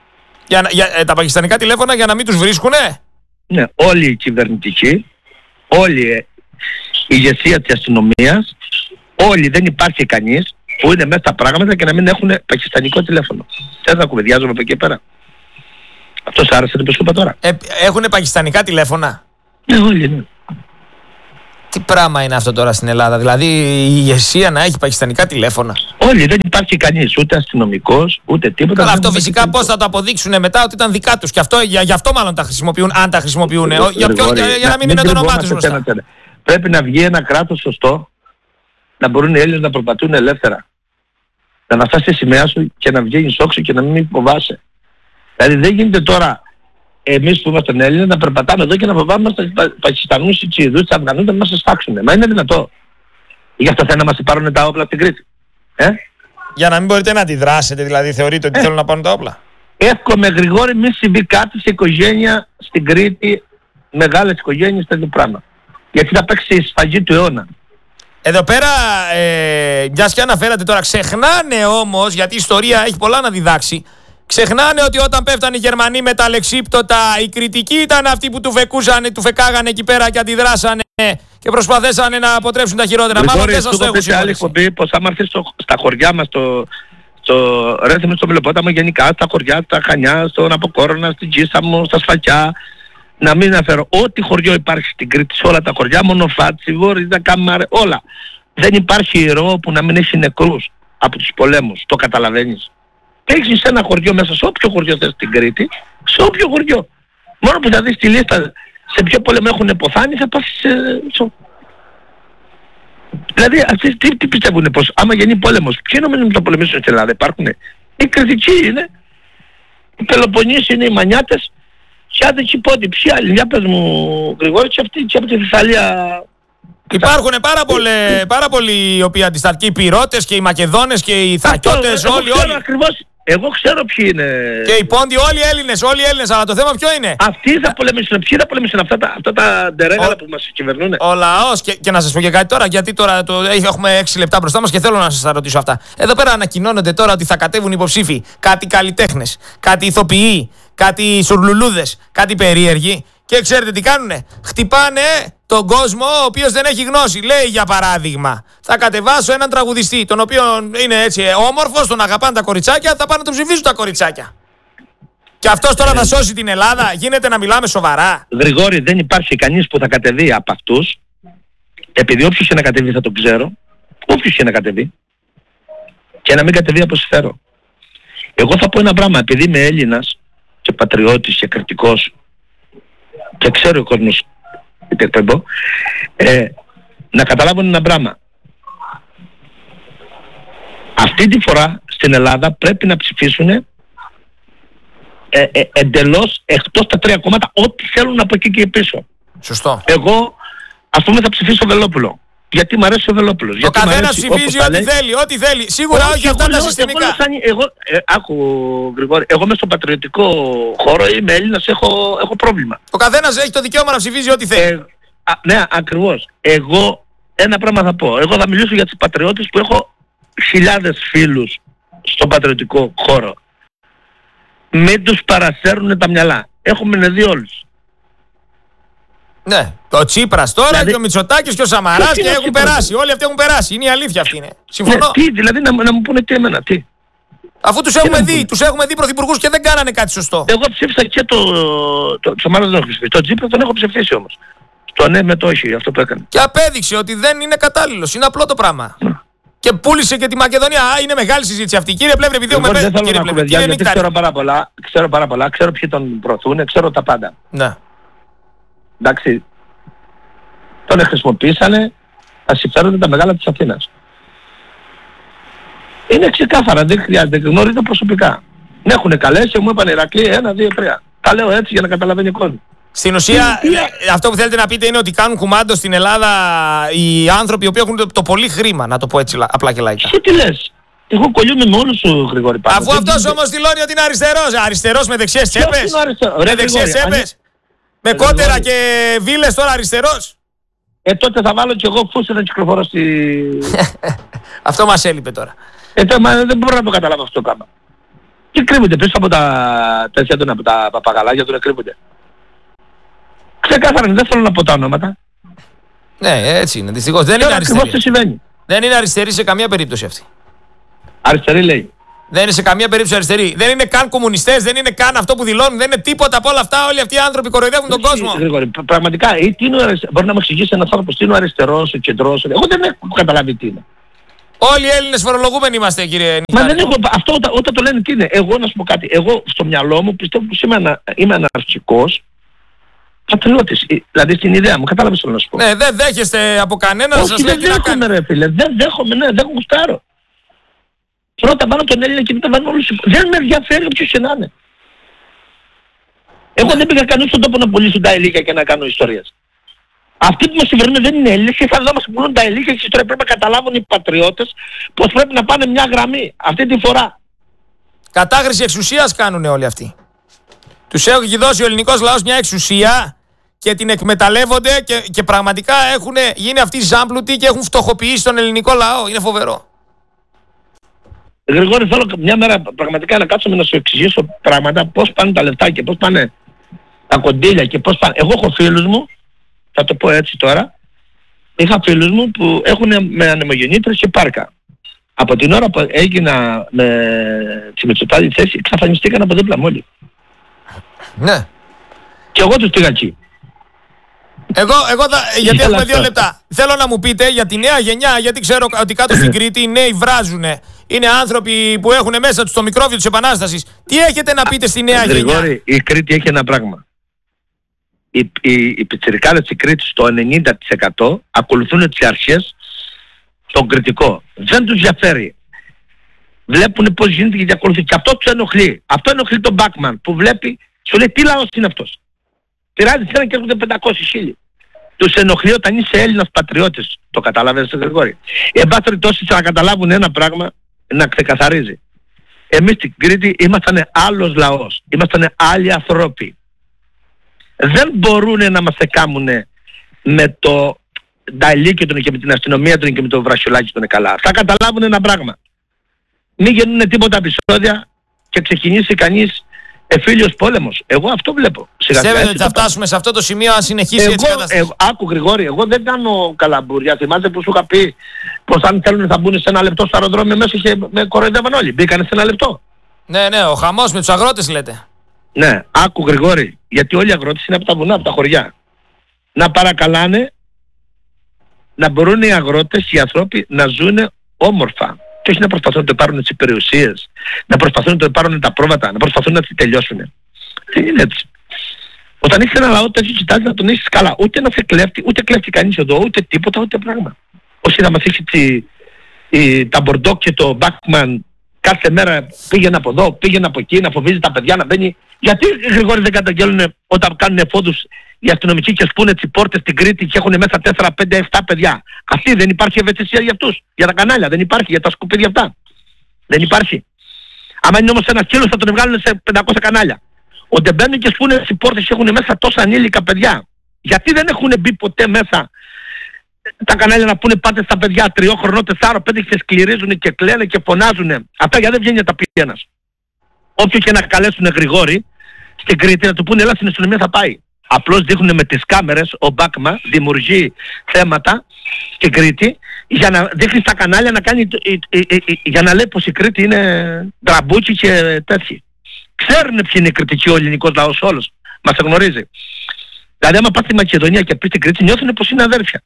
Για, για, ε, τα πακιστανικά τηλέφωνα για να μην τους βρίσκουνε. Ναι, όλοι οι κυβερνητικοί, όλη η ηγεσία της αστυνομίας, όλοι, δεν υπάρχει κανείς που είναι μέσα στα πράγματα και να μην έχουν πακιστανικό τηλέφωνο. Θες να κουβεντιάζουμε από εκεί πέρα? Αυτό σ' άρεσε το σου είπα τώρα? Ε, έχουνε πακιστανικά τηλέφωνα. Ναι, όλοι, ναι. Τι πράγμα είναι αυτό τώρα στην Ελλάδα? Δηλαδή η ηγεσία να έχει πακιστανικά τηλέφωνα. Όλοι, δεν υπάρχει κανείς, ούτε αστυνομικός, ούτε τίποτα. Καλά, αυτό φυσικά πώς θα το αποδείξουν μετά ότι ήταν δικά τους? Και αυτό, για, για αυτό μάλλον τα χρησιμοποιούν, αν τα χρησιμοποιούν. Για, για, για, για να μην είναι το όνομά τους μπροστά. Πρέπει να βγει ένα κράτος σωστό, να μπορούν οι Έλληνες να περπατούν ελεύθερα. Να βαστάς τη σημαία σου και να βγαίνεις όξο και να μην φοβάσαι. Δηλαδή δεν γίνεται τώρα εμείς που είμαστε Έλληνες να περπατάμε εδώ και να φοβάμαι τους Πακιστανούς, τους Ινδούς, τους Αφγανούς να μας σφάξουν. Μα είναι δυνατό? Γι' αυτό θέλουν να μας πάρουν τα όπλα στην Κρήτη. Ε? Για να μην μπορείτε να αντιδράσετε, δηλαδή θεωρείτε ότι ε. θέλουν να πάρουν τα όπλα? Εύχομαι, Γρηγόρη, μη συμβεί κάτι σε οικογένεια στην Κρήτη, μεγάλες οικογένειες, τέτοιο πράγμα. Γιατί θα παίξει η σφαγή του αιώνα. Εδώ πέρα, ε, μιας και αναφέρατε τώρα, ξεχνάνε όμως, γιατί η ιστορία έχει πολλά να διδάξει, ξεχνάνε ότι όταν πέφτανε οι Γερμανοί με τα λεξίπτωτα, οι κριτικοί ήταν αυτοί που του φεκούσανε, του φεκάγανε εκεί πέρα και αντιδράσανε και προσπαθήσανε να αποτρέψουν τα χειρότερα. Μάλλον δεν σας το έχουν συμφωνήσει. Πως άμα έρθεις στα χωριά μας, στο, στο Ρέθιμο, στο Μελοπόταμο, γενικά στα χωριά, στα Χανιά, στον Αποκόρονα, στην Τζίσαμο, στα Σφακιά, να μην αναφέρω ό,τι χωριό υπάρχει στην Κρήτη, σε όλα τα χωριά, Μονοφάτσι, Βόρειζα, Καμάρε, όλα. Δεν υπάρχει ιερό που να μην έχει νεκρούς από τους πολέμους. Το καταλαβαίνεις? Έχεις ένα χωριό μέσα, σε όποιο χωριό θες στην Κρήτη, σε όποιο χωριό. Μόνο που θα δεις τη λίστα σε ποιο πόλεμο έχουν υποθάνει, θα πας σε... σε... Δηλαδή αυτοί τι, τι πιστεύουνε, πως άμα γίνει πόλεμος, ποιοι νομίζουν ότι θα πολεμήσουν στην Ελλάδα? Υπάρχουνε? Οι κριτικοί είναι, οι Πελοποννήσοι είναι, οι Μανιάτες, και άντε και πόντι, ποιοι άλλοι? Για πες μου, Γρηγόρη, και αυτοί και από τη Θεσσαλία. Υπάρχουν πάρα, πολλοί, πάρα πολλοί οι οποίοι αντιστατικοί, οι Πυρώτες και οι Μακεδόνες και οι Θρακιώτες, όλοι, όλοι. Ακριβώς, εγώ ξέρω ποιοι είναι. Και οι Πόντιοι, όλοι οι Έλληνες, όλοι οι Έλληνες, αλλά το θέμα ποιο είναι? Αυτοί θα πολεμήσουν, ποιοι θα πολεμήσουν αυτά τα, αυτά τα ντερέγαλα ο... που μας κυβερνούν? Ο λαός, και, και να σας πω και κάτι τώρα, γιατί τώρα το, έχουμε έξι λεπτά μπροστά μας και θέλω να σας τα ρωτήσω αυτά. Εδώ πέρα ανακοινώνονται τώρα ότι θα κατέβουν υποψήφοι, κάτι καλλιτέχνες, κάτι ηθοποιοί, κάτι σουρλουλούδες, κάτι περίεργοι. Και ξέρετε τι κάνουνε? Χτυπάνε τον κόσμο ο οποίος δεν έχει γνώση. Λέει για παράδειγμα, θα κατεβάσω έναν τραγουδιστή, τον οποίο είναι έτσι όμορφος, τον αγαπάνε τα κοριτσάκια, θα πάνε να τον ψηφίσουν τα κοριτσάκια. Και αυτός τώρα θα σώσει την Ελλάδα? Γίνεται να μιλάμε σοβαρά? Γρηγόρη, δεν υπάρχει κανείς που θα κατεβεί από αυτούς, επειδή όποιος και να κατεβεί θα τον ξέρω, όποιος και να κατεβεί, και να μην κατεβεί από συμφέρον. Εγώ θα πω ένα πράγμα, επειδή είμαι Έλληνας και πατριώτης και κριτικός και ξέρω ο κόσμος, ε, να καταλάβουν ένα πράγμα. Αυτή τη φορά στην Ελλάδα πρέπει να ψηφίσουν ε, ε, εντελώς εκτός τα τρία κόμματα ό,τι θέλουν από εκεί και πίσω. Σωστό. Εγώ ας πούμε θα ψηφίσω Βελόπουλο. Γιατί μου αρέσει ο Βελόπουλος. Ο καθένας ψηφίζει ό,τι θέλει, ό,τι θέλει. Σίγουρα όχι αυτά τα συστημικά. Εγώ, εγώ, ε, άκου Γρηγόρη, εγώ μες στον πατριωτικό χώρο είμαι Έλληνας, έχω, έχω πρόβλημα. Ο καθένας έχει το δικαίωμα να ψηφίζει ό,τι θέλει. Ε, α, ναι, ακριβώς. Εγώ ένα πράγμα θα πω. Εγώ θα μιλήσω για τους πατριώτες που έχω χιλιάδες φίλους στον πατριωτικό χώρο. Μην τους παρασέρνουν τα μυαλά. Έχουμε δει όλους. Ναι, ο Τσίπρας τώρα, δηλαδή, και ο Μητσοτάκης και ο Σαμαράς και έχουν Τσίπρας. περάσει. Όλοι αυτοί έχουν περάσει. Είναι η αλήθεια αυτή. Είναι. Συμφωνώ. Ναι, τι, δηλαδή να, να μου πούνε τι εμένα, τι. Αφού τους έχουμε δει, τους έχουμε δει πρωθυπουργούς και δεν κάνανε κάτι σωστό. Εγώ ψήφισα και το, το, το Σαμαράς δεν έχω ψηφίσει. Το Τσίπρα τον έχω ψηφίσει όμως. Το ναι με το όχι, αυτό που έκανε. Και απέδειξε ότι δεν είναι κατάλληλος. Είναι απλό το πράγμα. Ναι. Και πούλησε και τη Μακεδονία. Α, είναι μεγάλη συζήτηση αυτή. Κύριε Πλεύρη, επειδή έχουμε πέσει. Δεν θέλω να κουβεντιάσω, γιατί ξέρω πάρα πολλά, ξέρω πάρα πολλά, ξέρω ποιοι τον προωθούν, ξέρω τα πάντα. Ναι. Εντάξει. Τον χρησιμοποίησανε τα συμφέροντα τα μεγάλα της Αθήνας. Είναι ξεκάθαρα, δεν χρειάζεται, γνωρίζω προσωπικά. Με έχουν καλέσει και μου είπαν Ηρακλή ένα, δύο, τρία. Τα λέω έτσι για να καταλαβαίνει ο κόσμος. Στην ουσία, ε, αυτό που θέλετε να πείτε είναι ότι κάνουν κουμάντο στην Ελλάδα οι άνθρωποι οι οποίοι έχουν το, το πολύ χρήμα, να το πω έτσι απλά και λαϊκά. Τι, τι λες? Εγώ κολλιούμαι με όλους σου, Γρηγόρη, πάνω. Αφού αυτός δεν... όμως δηλώνει ότι είναι αριστερός. Αριστερός με δεξιές τσέπες. Με δεξιές τσέπες. Με κότερα και βίλες τώρα αριστερός. Ε, τότε θα βάλω κι εγώ φούστα να κυκλοφορώ στη... Αυτό μας έλειπε τώρα. Ε, τότε δεν μπορώ να το καταλάβω αυτό το πράγμα. Και κρύβονται πίσω από τα τέτοια του, από τα παπαγαλάκια του να κρύβονται. Ξεκάθαρα, δεν θέλω να πω τα ονόματα. Ναι, έτσι είναι. Δυστυχώς δεν είναι αριστερή. Τι συμβαίνει. Δεν είναι αριστερή σε καμία περίπτωση αυτή. Αριστερή λέει. Δεν είναι σε καμία περίπτωση αριστερή. Δεν είναι καν κομμουνιστές, δεν είναι καν αυτό που δηλώνουν, δεν είναι τίποτα από όλα αυτά. Όλοι αυτοί οι άνθρωποι κοροϊδεύουν τον κόσμο. Γρηγόρη, πραγματικά, ή, τι είναι ο αριστε... μπορεί να μου εξηγήσει ένας άνθρωπος τι είναι ο αριστερός, ο κεντρός. Εγώ δεν έχω καταλάβει τι είναι. Όλοι οι Έλληνες φορολογούμενοι είμαστε, κύριε Νικητάρη. Μα δεν έχω. Αυτό όταν, όταν το λένε τι είναι. Εγώ να σου πω κάτι. Εγώ στο μυαλό μου πιστεύω πως είμαι, ανα, είμαι αναρχικός πατριώτης. Δηλαδή στην ιδέα μου. Κατάλαβες τι να σου πω. Ναι, δεν δέχεστε από κανένα να σας λέει τι να κάνει. Δεν δέχομαι, ρε φίλε. Δεν δέχομαι, ναι, δεν γουστάρω. Πρώτα πάνω τον Έλληνα και μετά πάνω όλους. Δεν με ενδιαφέρει ποιος και να είναι. Εγώ δεν πήγα κανείς στον τόπο να πουλήσω τα ηλίκια και να κάνω ιστορίες. Αυτοί που μας κυβερνούν δεν είναι Έλληνες και θα δω μας πουλούν τα ηλίκια και τώρα πρέπει να καταλάβουν οι πατριώτες πως πρέπει να πάνε μια γραμμή αυτή τη φορά. Κατάχρηση εξουσίας κάνουν όλοι αυτοί. Τους έχει δώσει ο ελληνικός λαός μια εξουσία και την εκμεταλλεύονται και, και πραγματικά έχουν γίνει αυτοί ζάμπλουτοι και έχουν φτωχοποιήσει τον ελληνικό λαό. Είναι φοβερό. Γρηγόρη, θέλω μια μέρα πραγματικά να κάτσουμε να σου εξηγήσω πράγματα, πώς πάνε τα λεφτά και πώς πάνε τα κοντήλια και πώς πάνε. Εγώ έχω φίλους μου, θα το πω έτσι τώρα, είχα φίλους μου που έχουν με ανεμογεννήτρες και πάρκα. Από την ώρα που έγινα με τη Μητσοτάκη θέση, εξαφανιστήκαν από δίπλα μου όλοι. Ναι. Και εγώ τους πήγα εκεί. Εγώ, εγώ θα, γιατί έχουμε δύο λεπτά. Θέλω να μου πείτε για τη νέα γενιά, γιατί ξέρω ότι κάτω στην Κρήτη οι νέοι βράζουνε. Είναι άνθρωποι που έχουν μέσα τους το μικρόβιο της Επανάστασης. Τι έχετε να πείτε στη νέα γενιά? Γρηγόρη, η Κρήτη έχει ένα πράγμα. Οι, οι, οι πιτσιρικάδες της Κρήτης το ενενήντα τοις εκατό ακολουθούν τις αρχές στον κριτικό. Δεν τους διαφέρει. Βλέπουν πώς γίνεται και ακολουθούν. Και αυτό τους ενοχλεί. Αυτό ενοχλεί τον Μπάκμαν που βλέπει, σου λέει τι λαός είναι αυτός. Πειράζει ένα και έρχονται πεντακόσιοι χίλιοι. Τους ενοχλεί όταν είσαι Έλληνας πατριώτης. Το καταλαβαίνεις, Γρηγόρη. Εν πάση περιπτώσει να καταλάβουν ένα πράγμα, να ξεκαθαρίζει. Εμείς στην Κρήτη ήμασταν άλλος λαός. Ήμασταν άλλοι ανθρώποι. Δεν μπορούν να μας εκάμουν με το νταλίκι του και με την αστυνομία του και με το βρασιολάκι του είναι καλά. Θα καταλάβουν ένα πράγμα. Μην γίνουν τίποτα επεισόδια και ξεκινήσει κανείς εφήλιος πόλεμος. Εγώ αυτό βλέπω. Πιστεύετε ότι θα φτάσουμε σε αυτό το σημείο αν συνεχίσει εγώ, έτσι η κατάσταση? Εγώ, άκου Γρηγόρη, εγώ δεν κάνω καλαμπούρια. Θυμάστε που σου είχα πει πως αν θέλουν θα μπουν σε ένα λεπτό στο αεροδρόμιο μέσα και με κοροϊδεύαν όλοι. Μπήκανε σε ένα λεπτό. Ναι, ναι, ο χαμός με τους αγρότες λέτε. Ναι, άκου Γρηγόρη, γιατί όλοι οι αγρότες είναι από τα βουνά, από τα χωριά. Να παρακαλάνε να μπορούν οι αγρότες, οι άνθρωποι να ζουν όμορφα. Και όχι να προσπαθούν να το πάρουν τις περιουσίες, να προσπαθούν να το πάρουν τα πρόβατα, να προσπαθούν να τις τελειώσουν. Δεν είναι έτσι. Όταν έχεις ένα λαό τέτοιο κοιτάζει να τον έχεις καλά. Ούτε να σε κλέφτει, ούτε κλέφτει κανείς εδώ, ούτε τίποτα, ούτε πράγμα. Όσοι να μας έχει τη, η, τα Μπορντόκ και το Μπάκμαν κάθε μέρα πήγαινε από εδώ, πήγαινε από εκεί, να φοβίζει τα παιδιά να μπαίνει. Γιατί οι Γρηγόροι δεν καταγγέλνουν όταν κάνουν εφόδους οι αστυνομικοί και σπούνε τις πόρτες στην Κρήτη και έχουν μέσα τέσσερα, πέντε, επτά παιδιά? Αυτή δεν υπάρχει ευαισθησία για αυτούς, για τα κανάλια, δεν υπάρχει, για τα σκουπίδια αυτά. Δεν υπάρχει. Άμα είναι όμως ένας σκύλος θα τον βγάλουν σε πεντακόσια κανάλια. Όταν μπαίνουν και σπούνε τις πόρτες και έχουν μέσα τόσα ανήλικα παιδιά, γιατί δεν έχουν μπει ποτέ μέσα τα κανάλια να πούνε πάτε στα παιδιά τριών χρονών, τεσσάρων, πέντε και σκληρίζουν και κλαίνε και φωνάζουν? Αυτά γιατί δεν βγαίνει να τα πει ένας. Όποιο και να καλέσουν Γρηγόρη στην Κρήτη να του πούνε έλα στην αστυνομία θα πάει. Απλώς δείχνουν με τις κάμερες, ο Μπάκμα δημιουργεί θέματα στην Κρήτη για να δείχνει στα κανάλια να κάνει, για να λέει πως η Κρήτη είναι τραμπούκι και τέτοιοι. Ξέρουν ποιοι είναι οι κριτικοί, ο ελληνικός λαός όλος. Μας γνωρίζει. Δηλαδή άμα πας στη Μακεδονία και πεις στην Κρήτη νιώθουν πως είναι αδέρφια.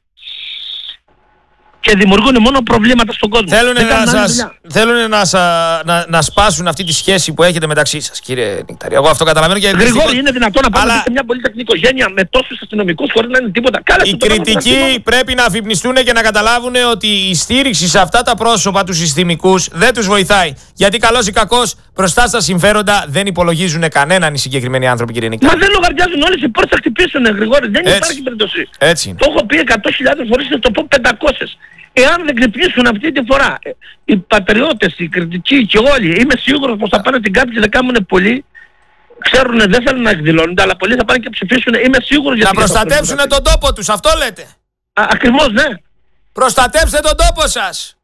Και δημιουργούν μόνο προβλήματα στον κόσμο. Θέλουν, να, σας, θέλουν να, σα, να, να σπάσουν αυτή τη σχέση που έχετε μεταξύ σας, κύριε Νικτάρη. Εγώ αυτό καταλαβαίνω και Γρηγόρη, δυστυχώς... είναι δυνατόν να πάμε αλλά... σε μια πολυτεχνική οικογένεια με τόσους αστυνομικούς χωρίς να είναι τίποτα? Κάλεσε οι κριτικοί πρέπει να αφυπνιστούν και να καταλάβουν ότι η στήριξη σε αυτά τα πρόσωπα τους συστημικούς δεν τους βοηθάει. Γιατί καλώς ή κακώς μπροστά στα συμφέροντα δεν υπολογίζουν κανέναν οι συγκεκριμένοι άνθρωποι, κύριε Νικτάρη. Μα δεν λογαριάζουν όλες οι πόρτες θα χτυπήσουν, Γρηγόρη. Δεν έτσι. Υπάρχει περίπτωση. Το έχω πει εκατό χιλιάδες φορές και το πω πεντακόσιες. Εάν δεν ξυπνήσουν αυτή τη φορά οι πατριώτες, οι κριτικοί και όλοι, είμαι σίγουρος πως θα πάνε την κάρτα και δεν κάνουν πολλοί. Ξέρουν, δεν θέλουν να εκδηλώνονται, αλλά πολλοί θα πάνε και ψηφίσουν. Είμαι σίγουρος για να προστατεύσουν τον τόπο τους, αυτό λέτε? Α, ακριβώς, ναι. Προστατεύστε τον τόπο σας.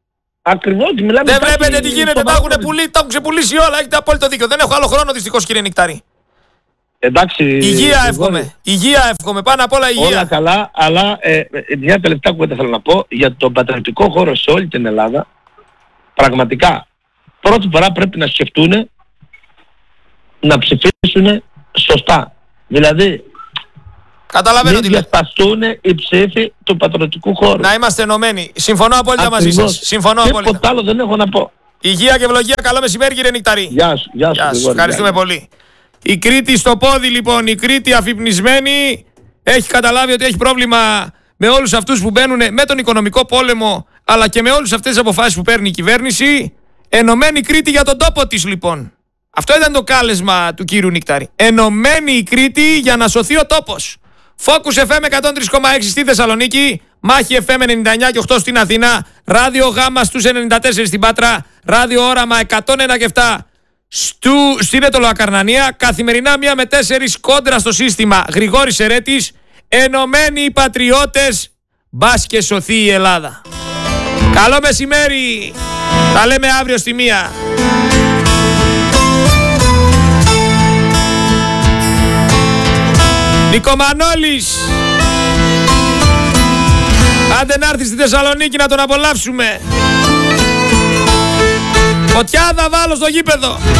Ακριβώς, μιλάμε. Δεν βλέπετε τι γίνεται, τα έχουν, πουλί, τα έχουν ξεπουλήσει όλα. Έχετε απόλυτο δίκιο. Δεν έχω άλλο χρόνο δυστυχώς, κύριε Νικτάρη. Εντάξει. Υγεία εύχομαι. Υγεία εύχομαι. Πάνω απ' όλα υγεία. Όλα καλά, αλλά ε, μια τελευταία κουβέντα θέλω να πω για τον πατριωτικό χώρο σε όλη την Ελλάδα. Πραγματικά, πρώτη φορά πρέπει να σκεφτούν να ψηφίσουν σωστά. Δηλαδή, καταλαβαίνω τι μην διασπαστούν οι ψήφοι του πατριωτικού χώρου. Να είμαστε ενωμένοι. Συμφωνώ απόλυτα μαζί σας. Συμφωνώ απόλυτα. Τίποτα άλλο δεν έχω να πω. Υγεία και ευλογία. Καλό μεσημέρι, κύριε Νικτάρη. Γεια σου. Γεια σου. Γεια σου. Ευχαριστούμε γεια. πολύ. Η Κρήτη στο πόδι, λοιπόν. Η Κρήτη αφυπνισμένη. Έχει καταλάβει ότι έχει πρόβλημα με όλους αυτούς που μπαίνουν με τον οικονομικό πόλεμο, αλλά και με όλες αυτές τις αποφάσεις που παίρνει η κυβέρνηση. Ενωμένη Κρήτη για τον τόπο της, λοιπόν. Αυτό ήταν το κάλεσμα του κύριου Νικτάρη. Ενωμένη η Κρήτη για να σωθεί ο τόπος. Focus εφ εμ εκατόν τρία κόμμα έξι στη Θεσσαλονίκη, Μάχη εφ εμ ενενήντα εννιά και οκτώ στην Αθήνα, Ράδιο Γάμα στους ενενήντα τέσσερα στην Πάτρα, Ράδιο Όραμα εκατόν ένα και επτά στου, στην Ετωλοακαρνανία, καθημερινά μία με τέσσερις κόντρα στο σύστημα. Γρηγόρης Σερέτης, ενωμένοι οι πατριώτες, μπας και σωθεί η Ελλάδα. Καλό μεσημέρι, τα λέμε αύριο στη μία. Νικομανόλης, άντε να έρθει στη Θεσσαλονίκη να τον απολαύσουμε. Φωτιά θα βάλω στο γήπεδο.